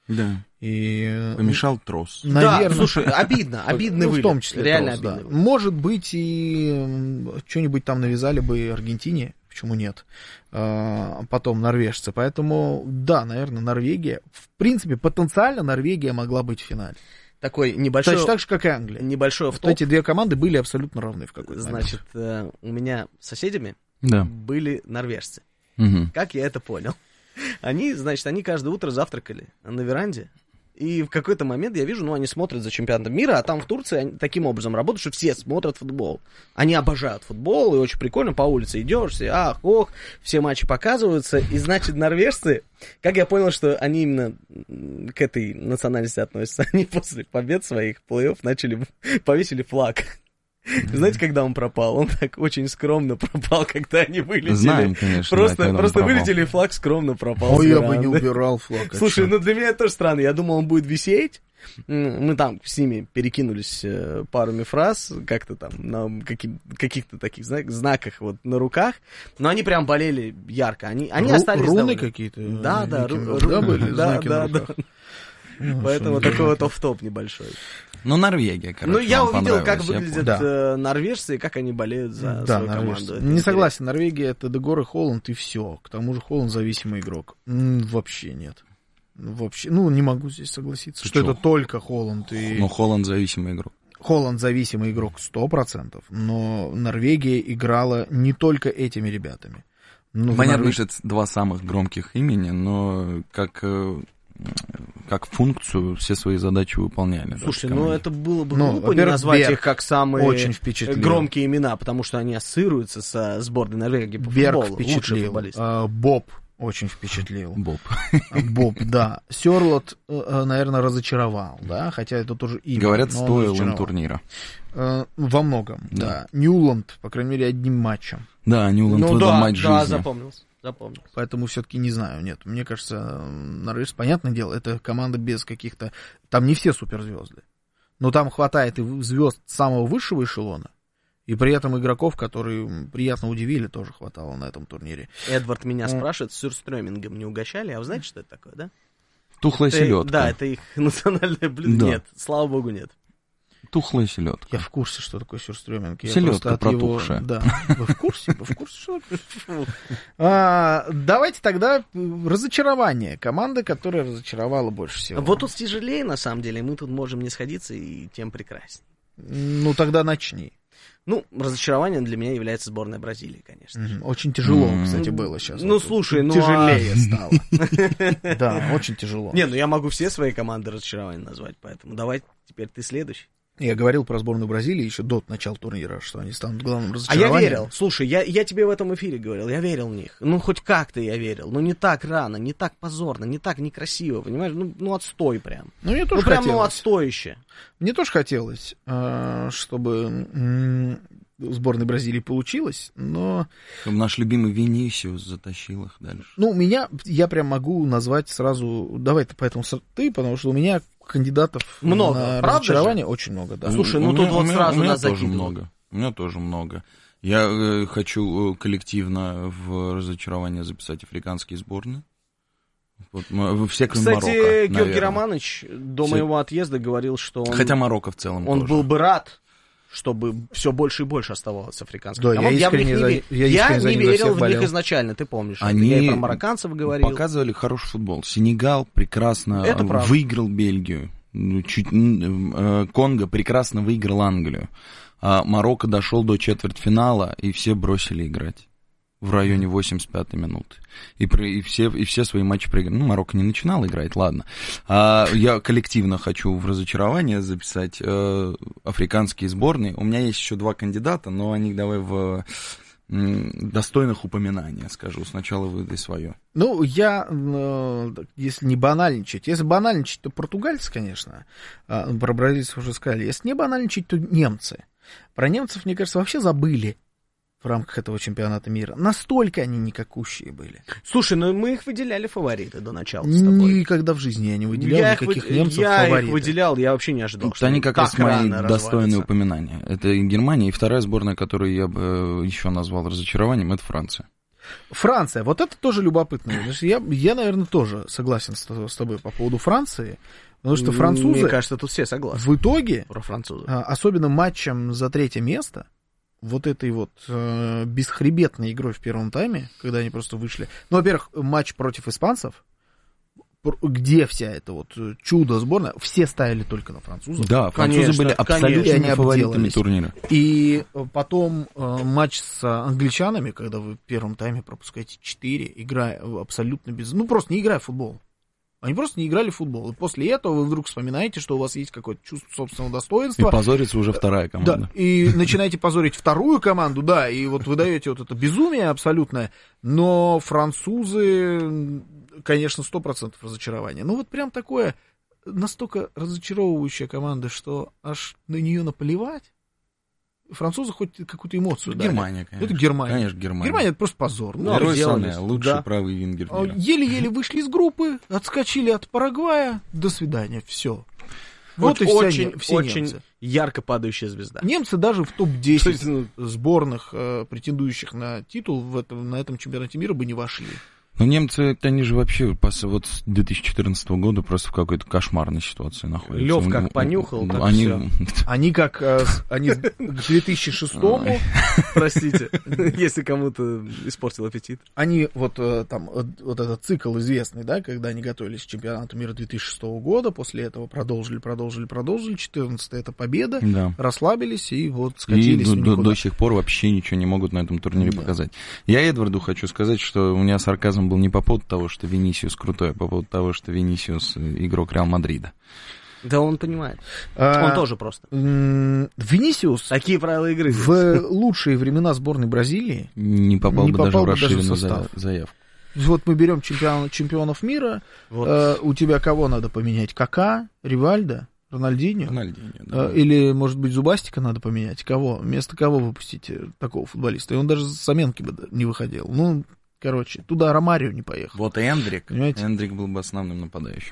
Да. И... Помешал трос. Наверное, да, слушай, обидный вылет. В том числе реально трос, обидный. Да. Может быть, и что-нибудь там навязали бы Аргентине, почему нет, потом норвежцы. Поэтому, да, наверное, Норвегия. В принципе, потенциально Норвегия могла быть в финале. Такой небольшой... Точно так же, как и Англия. Небольшой вот эти две команды были абсолютно равны в какой-то момент. Значит, у меня соседями да. были норвежцы. Угу. Как я это понял? Они каждое утро завтракали на веранде. И в какой-то момент я вижу, они смотрят за чемпионатом мира, а там в Турции они таким образом работают, что все смотрят футбол. Они обожают футбол, и очень прикольно, по улице идешь, все ах, ох, все матчи показываются. И значит, норвежцы, как я понял, что они именно к этой национальности относятся, они после побед своих плей-офф повесили флаг. Знаете, когда он пропал? Он так очень скромно пропал, когда они вылетели. Знаем, конечно. Просто вылетели, и флаг скромно пропал. Ой, я бы не убирал флаг. Слушай, для меня это тоже странно. Я думал, он будет висеть. Мы там с ними перекинулись парами фраз, как-то там на каких-то таких знаках вот на руках. Но они прям болели ярко. Они остались руны какие-то? Да, были знаки на руках. Поэтому такой вот офф-топ небольшой. Ну, Норвегия, короче. Я увидел, как выглядят норвежцы и как они болеют за свою команду. Не согласен, Норвегия — это Дегор и Холланд, и все. К тому же Холланд зависимый игрок. Вообще нет. Вообще, не могу здесь согласиться, что это только Холланд и... Но Холланд зависимый игрок. Холланд зависимый игрок 100%, но Норвегия играла не только этими ребятами. Понятно, что это два самых громких имени, но как функцию все свои задачи выполняли. Слушай, это было бы глупо не назвать их как самые очень громкие имена, потому что они ассоциируются со сборной Норвегии по Берг футболу. впечатлил, Боб очень впечатлил. Боб, да. Сёрлот, наверное, разочаровал, да, хотя это тоже имя. Говорят, стоил им турнира. Во многом, да. Ньюланд, по крайней мере, одним матчем. Да, Ньюланд выдал матч жизни. Да, запомнился. Поэтому все-таки не знаю, нет. Мне кажется, норвежцы, понятное дело, это команда без каких-то... Там не все суперзвезды. Но там хватает и звезд самого высшего эшелона. И при этом игроков, которые приятно удивили, тоже хватало на этом турнире. Эдвард меня спрашивает, с сюрстрёмингом не угощали? А вы знаете, что это такое, да? Тухлая селедка. Да, это их национальное блюдо. Да. Нет, слава богу, нет. Тухлая селедка. Я в курсе, что такое сюрстрёминг. Селедка протухшая. Да. Вы в курсе? Что такое? Давайте тогда разочарование. Команда, которая разочаровала больше всего. Вот тут тяжелее, на самом деле. Мы тут можем не сходиться, и тем прекраснее. Тогда начни. Разочарованием для меня является сборная Бразилии, конечно. Очень тяжело, кстати, было сейчас. Слушай, тяжелее стало. Да, очень тяжело. Я могу все свои команды разочарования назвать, поэтому давай теперь ты следующий. Я говорил про сборную Бразилии еще до начала турнира, что они станут главным разочарованием. А я верил. Слушай, я тебе в этом эфире говорил, я верил в них. Хоть как-то я верил. Не так рано, не так позорно, не так некрасиво, понимаешь? Отстой прям. Мне тоже хотелось. Отстоище. Мне тоже хотелось, чтобы сборной Бразилии получилось, но... Чтобы наш любимый Винисиус затащил их дальше. Я прям могу назвать сразу... Давай поэтому ты, потому что у меня кандидатов много. На разочарование очень много, да. Слушай, тут вот сразу нас закидывают. У меня тоже много. Я хочу коллективно в разочарование записать африканские сборные. Все, кроме Марокко. Кстати, Георгий Романович до моего отъезда говорил, что он... Хотя Марокко в целом он тоже. был бы рад, чтобы все больше и больше оставалось африканских команд. Я не верил в них изначально, ты помнишь. Я и про марокканцев говорил. Показывали хороший футбол. Сенегал прекрасно выиграл Бельгию. Конго прекрасно выиграл Англию. А Марокко дошел до четвертьфинала, и все бросили играть в районе 85-й минуты. И все свои матчи проиграли. Марокко не начинал играть, ладно. Я коллективно хочу в разочарование записать африканские сборные. У меня есть еще 2 кандидата, но о них давай в достойных упоминания скажу. Сначала выдай свое. Если не банальничать. Если банальничать, то португальцы, конечно. Про бразильцев уже сказали. Если не банальничать, то немцы. Про немцев, мне кажется, вообще забыли в рамках этого чемпионата мира. Настолько они никакущие были. Слушай, мы их выделяли фавориты до начала с тобой. Никогда в жизни я не выделял никаких немцев фаворитов. Я их выделял, я вообще не ожидал. Что они как раз мои достойные упоминания. Это Германия, и вторая сборная, которую я бы еще назвал разочарованием, это Франция. Франция, вот это тоже любопытно. Я, наверное, тоже согласен с тобой по поводу Франции. Потому что французы... Мне кажется, тут все согласны. В итоге, про французов, особенно матчем за 3-е место, вот этой вот бесхребетной игрой в первом тайме, когда они просто вышли... Ну, во-первых, матч против испанцев, где вся эта вот чудо сборная, все ставили только на французов. Да, французы были абсолютными фаворитами турнира. И потом матч с англичанами, когда вы в первом тайме пропускаете 4, играя абсолютно без... Ну, просто не играя в футбол. Они просто не играли в футбол. И после этого вы вдруг вспоминаете, что у вас есть какое-то чувство собственного достоинства. И позорится уже вторая команда. Да, и начинаете позорить вторую команду, да, и вот вы даете вот это безумие абсолютное. Но французы, конечно, 100% разочарования. Ну вот прям такое, настолько разочаровывающая команда, что аж на нее наплевать. Французы хоть какую-то эмоцию дали. Германия, конечно. Это Германия. Конечно, Германия. Германия это просто позор. Герой Соне, лучший правый вингер мира. Еле-еле вышли из группы, отскочили от Парагвая. До свидания, все. Вот и очень немцы. Ярко падающая звезда. Немцы даже в топ-10 сборных, претендующих на титул на этом чемпионате мира, бы не вошли. Ну, немцы, они же вообще вот с 2014 года просто в какой-то кошмарной ситуации находятся. Лев как понюхал, так они как они к 2006-му, простите, если кому-то испортил аппетит. Они вот там, вот этот цикл известный, да, когда они готовились к чемпионату мира 2006 года, после этого продолжили, 14-й это победа, да. Расслабились и вот скатились. И до сих пор вообще ничего не могут на этом турнире показать. Я Эдварду хочу сказать, что у меня сарказм был не по поводу того, что Винисиус крутой, а по поводу того, что Винисиус игрок Реал Мадрида. Да он понимает. Он тоже просто. Винисиус такие правила игры в лучшие времена сборной Бразилии не попал бы даже в расширенную заявку. Вот мы берем чемпионов мира, вот. У тебя кого надо поменять? Кака, Ривальдо, Рональдиньо? Да. Или, может быть, Зубастика надо поменять? Кого? Вместо кого выпустить такого футболиста? И он даже с заменки бы не выходил. Ну, короче, туда Ромарио не поехал. Вот и Эндрик. Понимаете? Эндрик был бы основным нападающим.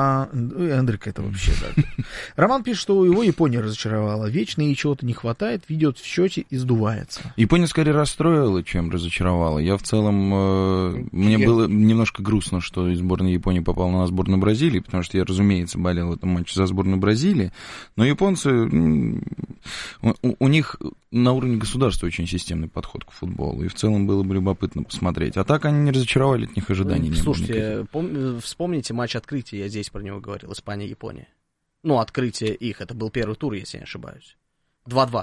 Эндрик это вообще, да. Роман пишет, что его Япония разочаровала. Вечно ей чего-то не хватает, ведет в счете и сдувается. Япония скорее расстроила, чем разочаровала. Я в целом... Мне было немножко грустно, что сборная Японии попала на сборную Бразилии, потому что я, разумеется, болел в этом матче за сборную Бразилии. Но японцы... У них на уровне государства очень системный подход к футболу. И в целом было бы любопытно посмотреть. А так они не разочаровали, от них ожиданий не было. Слушайте, вспомните матч открытия, я здесь про него говорил, Испания-Япония. Ну, открытие их, это был первый тур, если я не ошибаюсь. 2-2.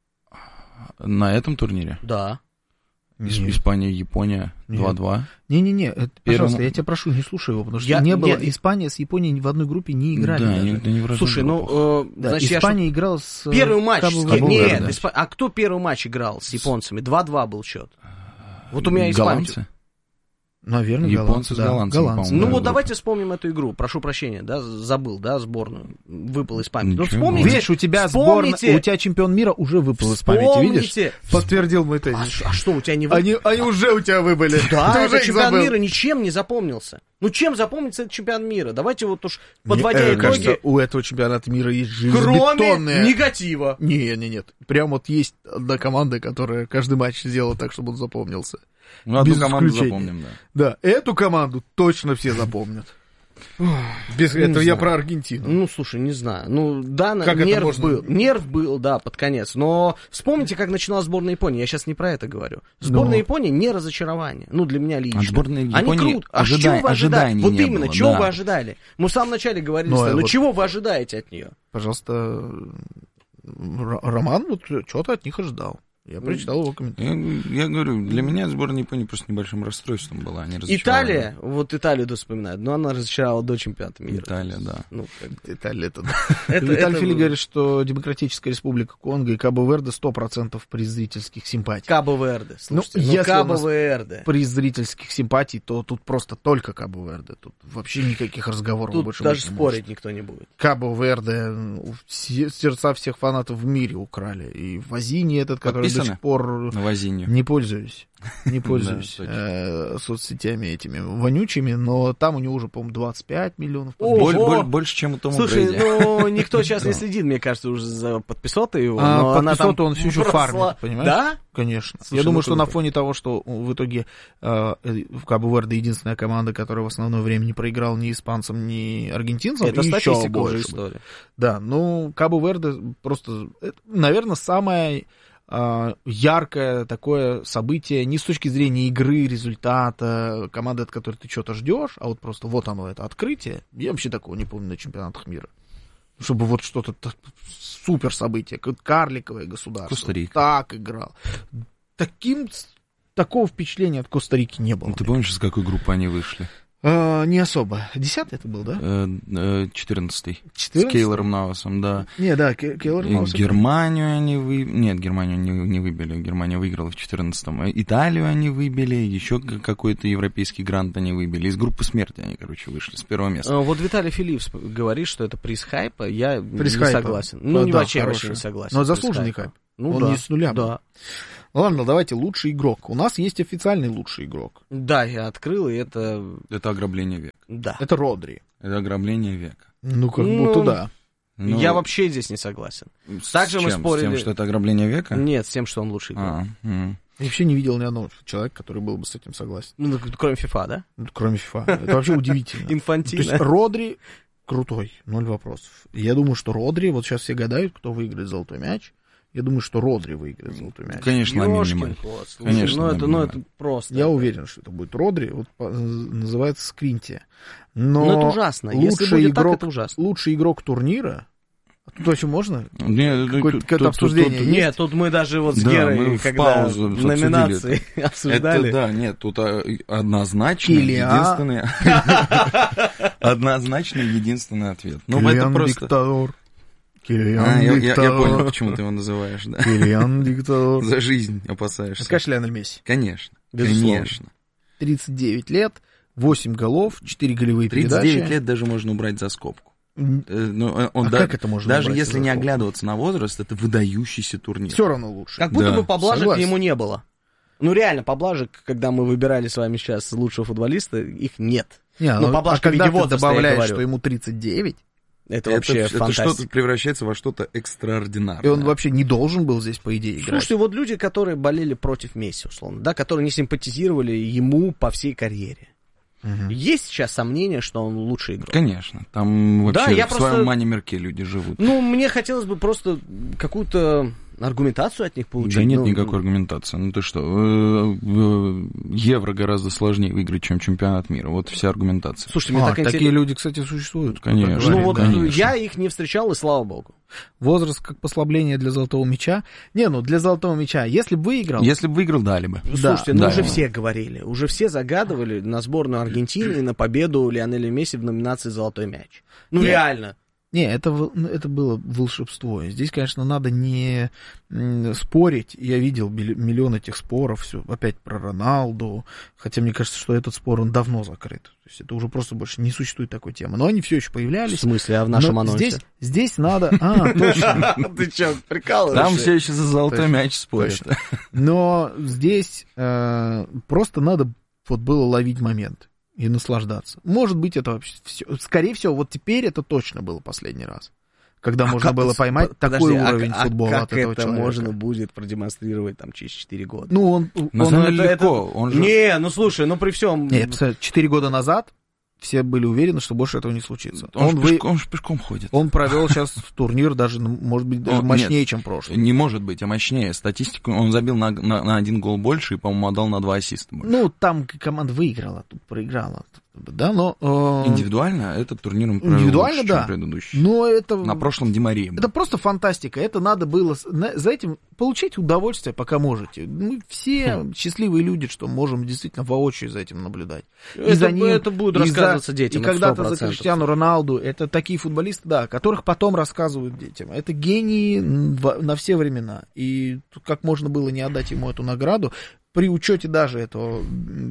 На этом турнире? Да. Испания-Япония 2-2. Не-не-не, пожалуйста, я тебя прошу, не слушай его, потому что не было. Испания с Японией в одной группе не играли. Да, не в слушай, значит, Испания играла с... Первый матч. Нет, а кто первый матч играл с японцами? 2-2 был счет. Вот у меня есть память. Наверное, японцы с голландцами. Ну вот давайте вспомним эту игру. Прошу прощения, да, забыл, да, сборную. Выпал из памяти. Ну вспомните. Видишь, у тебя сборная, у тебя чемпион мира уже выпал из памяти, видишь? Подтвердил мой тезис. А что, у тебя не выпал? Они уже у тебя выбыли. Да, этот чемпион мира ничем не запомнился. Ну чем запомнится этот чемпион мира? Давайте вот уж, подводя итоги... Кажется, у этого чемпионата мира есть железобетонные... Кроме негатива. Нет. Прям вот есть одна команда, которая каждый матч сделала так, чтобы он запомнился. Ну, одну команду запомним, да. Да, эту команду точно все запомнят. Без этого я про Аргентину. Ну, слушай, не знаю. Ну, да, нерв был, да, под конец. Но вспомните, как начиналась сборная Японии. Я сейчас не про это говорю. Сборная Японии не разочарование. Ну, для меня лично. Сборная Японии ожиданий вот именно, чего вы ожидали? Мы в самом начале говорили, ну чего вы ожидаете от нее? Пожалуйста, Роман вот что-то от них ожидал. Я прочитал его комментарий. Я говорю, для меня сборная Японии просто небольшим расстройством была. Они Италия, вот Италию да вспоминают, но она разочаровала до чемпионата мира. Италия, да. Ну, Италия, это да. Виталий Фили говорит, что Демократическая Республика Конго и Кабо-Верде 100% при зрительских симпатий. Кабо-Верде, слушайте, если Кабо-Верде. При зрительских симпатий, то тут просто только Кабо-Верде. Тут вообще никаких разговоров тут больше даже спорить никто не будет. Кабо-Верде сердца всех фанатов в мире украли. И Вазини этот, который до сих пор Новозинью. не пользуюсь соцсетями этими вонючими, но там у него уже, по-моему, 25 миллионов. Больше, чем у Тома Слушай, Брэди. ну, никто сейчас не следит, мне кажется, уже за подписотой его. Но подписоты он все еще фармит, понимаешь? Да? Конечно. Слушай, Я думаю, ну, что на фоне того, что в итоге Кабо-Верде единственная команда, которая в основное время не проиграла ни испанцам, ни аргентинцам. Это статистика уже больше. история. Да, ну, Кабо-Верде просто, наверное, самое яркое такое событие не с точки зрения игры, результата, команды, от которой ты что-то ждешь, а вот просто вот оно, это открытие. Я вообще такого не помню на чемпионатах мира. Чтобы вот что-то супер событие, карликовое государство. Коста-Рика. Так играл. Такого впечатления от Коста-Рики не было. Ты помнишь, из какой группы они вышли? Не особо. 10-й это был, да? 14-й. С 14-й? Кейлором Навасом, да. Не, да, Кейлор Навас. Германию они Нет, Германию не выбили. Германия выиграла в 14-м. Италию они выбили, еще какой-то европейский грант они выбили. Из группы смерти они, короче, вышли с первого места. Вот Виталий Филиппс говорит, что это приз хайпа. Я не согласен. Ну, да, вообще не согласен. Но заслуженный хайп. Ну, он да, не с нуля. Да. Ладно, давайте лучший игрок. У нас есть официальный лучший игрок. Да, я открыл, и это... Это ограбление века. Да. Это Родри. Это ограбление века. Ну, как будто да. Ну, я вообще здесь не согласен. Также мы спорили... С тем, что это ограбление века? Нет, с тем, что он лучший игрок. Я вообще не видел ни одного человека, который был бы с этим согласен. Ну, кроме FIFA, да? Кроме FIFA. Это вообще удивительно. Инфантильно. То есть Родри крутой, 0 вопросов. Я думаю, что Родри, вот сейчас все гадают, кто выиграет золотой мяч. Я думаю, что Родри выиграет золотой мяч. Конечно, Ёшкин кот. Конечно, это просто. Я уверен, что это будет Родри. Вот называется скринти. Но это ужасно. Если будет так, это ужасно. Лучший игрок турнира. Тут вообще можно? Нет, какое-то обсуждение есть? Нет, тут мы даже вот с Герой, когда номинации обсуждали. Это, да, нет, тут однозначно единственный ответ. Ну, это просто... Диктатор. Я понял, почему ты его называешь, да. Киллиан Диктатор. За жизнь опасаешься. Скажешь, Лионель Месси? Конечно. Безусловно. Конечно. 39 лет, 8 голов, 4 голевые 39 передачи. лет даже можно убрать за скобку. Как это можно даже убрать если не оглядываться на возраст, это выдающийся турнир. Все равно лучше. Как будто бы поблажек ему не было. Ну, реально, поблажек, когда мы выбирали с вами сейчас лучшего футболиста, их нет. Поблажка в виде возраста, добавляешь, что ему 39... Это вообще фантастика. Это что-то превращается во что-то экстраординарное. И он вообще не должен был здесь, по идее, играть. Слушайте, вот люди, которые болели против Месси, условно, да, которые не симпатизировали ему по всей карьере. Есть сейчас сомнение, что он лучший игрок? Конечно. Там вообще я в своем мане-мирке люди живут. Ну, мне хотелось бы просто какую-то аргументацию от них получить. Да нет никакой аргументации. Ну ты что, Евро гораздо сложнее выиграть, чем чемпионат мира. Вот вся аргументация. Слушайте, мне так интересно. Такие люди, кстати, существуют. Конечно. Ну вот конечно. я их не встречал, и слава богу. Возраст как послабление для золотого мяча. Для золотого мяча, если бы выиграл... Если бы выиграл, дали бы. Слушайте, уже все говорили, уже все загадывали на сборную Аргентины и на победу Лионеля Месси в номинации «Золотой мяч». Реально. Не, это было волшебство. Здесь, конечно, надо не спорить. Я видел миллион этих споров, все опять про Роналду. Хотя мне кажется, что этот спор, он давно закрыт. То есть это уже просто больше не существует такой темы. Но они все еще появлялись. В смысле, а в нашем анонсе? Здесь надо... точно. Ты что, прикалываешься? Там все еще за золотой мяч спорят. Но здесь просто надо вот было ловить момент. И наслаждаться. Может быть, это вообще все. Скорее всего, вот теперь это точно было последний раз. Когда можно было поймать такой уровень футбола от этого человека. Как это можно будет продемонстрировать там через 4 года? Легко. Не, слушай, при всем... Нет, 4 года назад все были уверены, что больше этого не случится. Он же пешком ходит. Он провел сейчас турнир даже, может быть, даже мощнее, чем прошлый. Не может быть, а мощнее. Статистику он забил на 1 гол больше и, по-моему, отдал на 2 ассиста больше. Там команда выиграла, тут проиграла. Да, но... Индивидуально этот турнир он провел лучше, чем предыдущий. Но это... На прошлом Ди Мария был. Это просто фантастика. Это надо было за этим получить удовольствие, пока можете. Мы все счастливые люди, что можем действительно воочию за этим наблюдать. Это будет рассказываться детям. И когда-то за Криштиану Роналду, это такие футболисты, да, которых потом рассказывают детям. Это гении на все времена. И как можно было не отдать ему эту награду, при учете даже этого,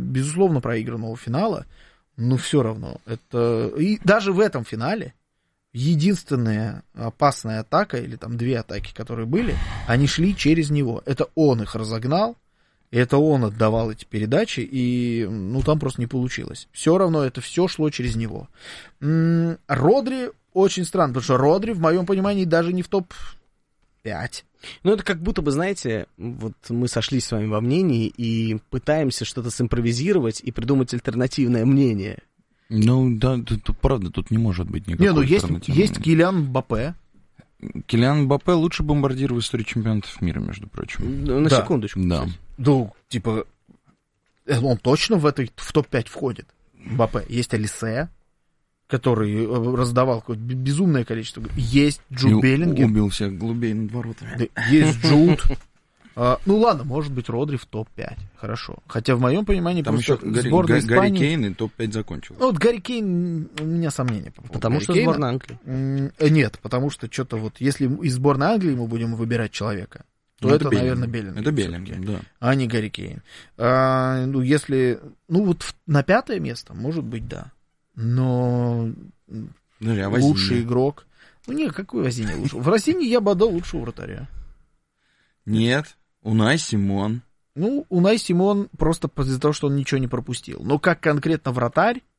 безусловно, проигранного финала, все равно. И даже в этом финале единственная опасная атака, или там 2 атаки, которые были, они шли через него. Это он их разогнал, это он отдавал эти передачи, и, ну, там просто не получилось. Все равно это все шло через него. Родри очень странно, потому что Родри, в моем понимании, даже не в топ-5. Ну, это как будто бы, знаете, вот мы сошлись с вами во мнении и пытаемся что-то симпровизировать и придумать альтернативное мнение. Ну, да, тут правда, тут не может быть никакой альтернативы. Есть Килиан Мбаппе. Килиан Мбаппе лучший бомбардир в истории чемпионатов мира, между прочим. На секундочку. Да. Ну, типа, он точно в топ-5 входит. Мбаппе. Есть Олисе, который раздавал какое-то безумное количество. Есть Джуд Беллингем. Убил всех голубей над воротами. Есть Джуд. Ну ладно, может быть, Родри в топ-5. Хорошо. Хотя в моем понимании там просто еще сборная Испании... Гарри Кейн и топ-5 закончил. Ну вот Гарри Кейн, у меня сомнения. Потому что сборная Англии. Нет, потому что что-то вот, если из сборной Англии мы будем выбирать человека, то это наверное, Беллингем. Это Беллингем, да. А не Гарри Кейн. Ну, если... Ну, вот на 5-е место, может быть, да. Но лучший игрок... Ну, нет, какой Вазини лучше? В России я бы отдал лучшего вратаря. Нет, Унай Симон. Ну, Унай Симон просто из-за того, что он ничего не пропустил. Но как конкретно вратарь,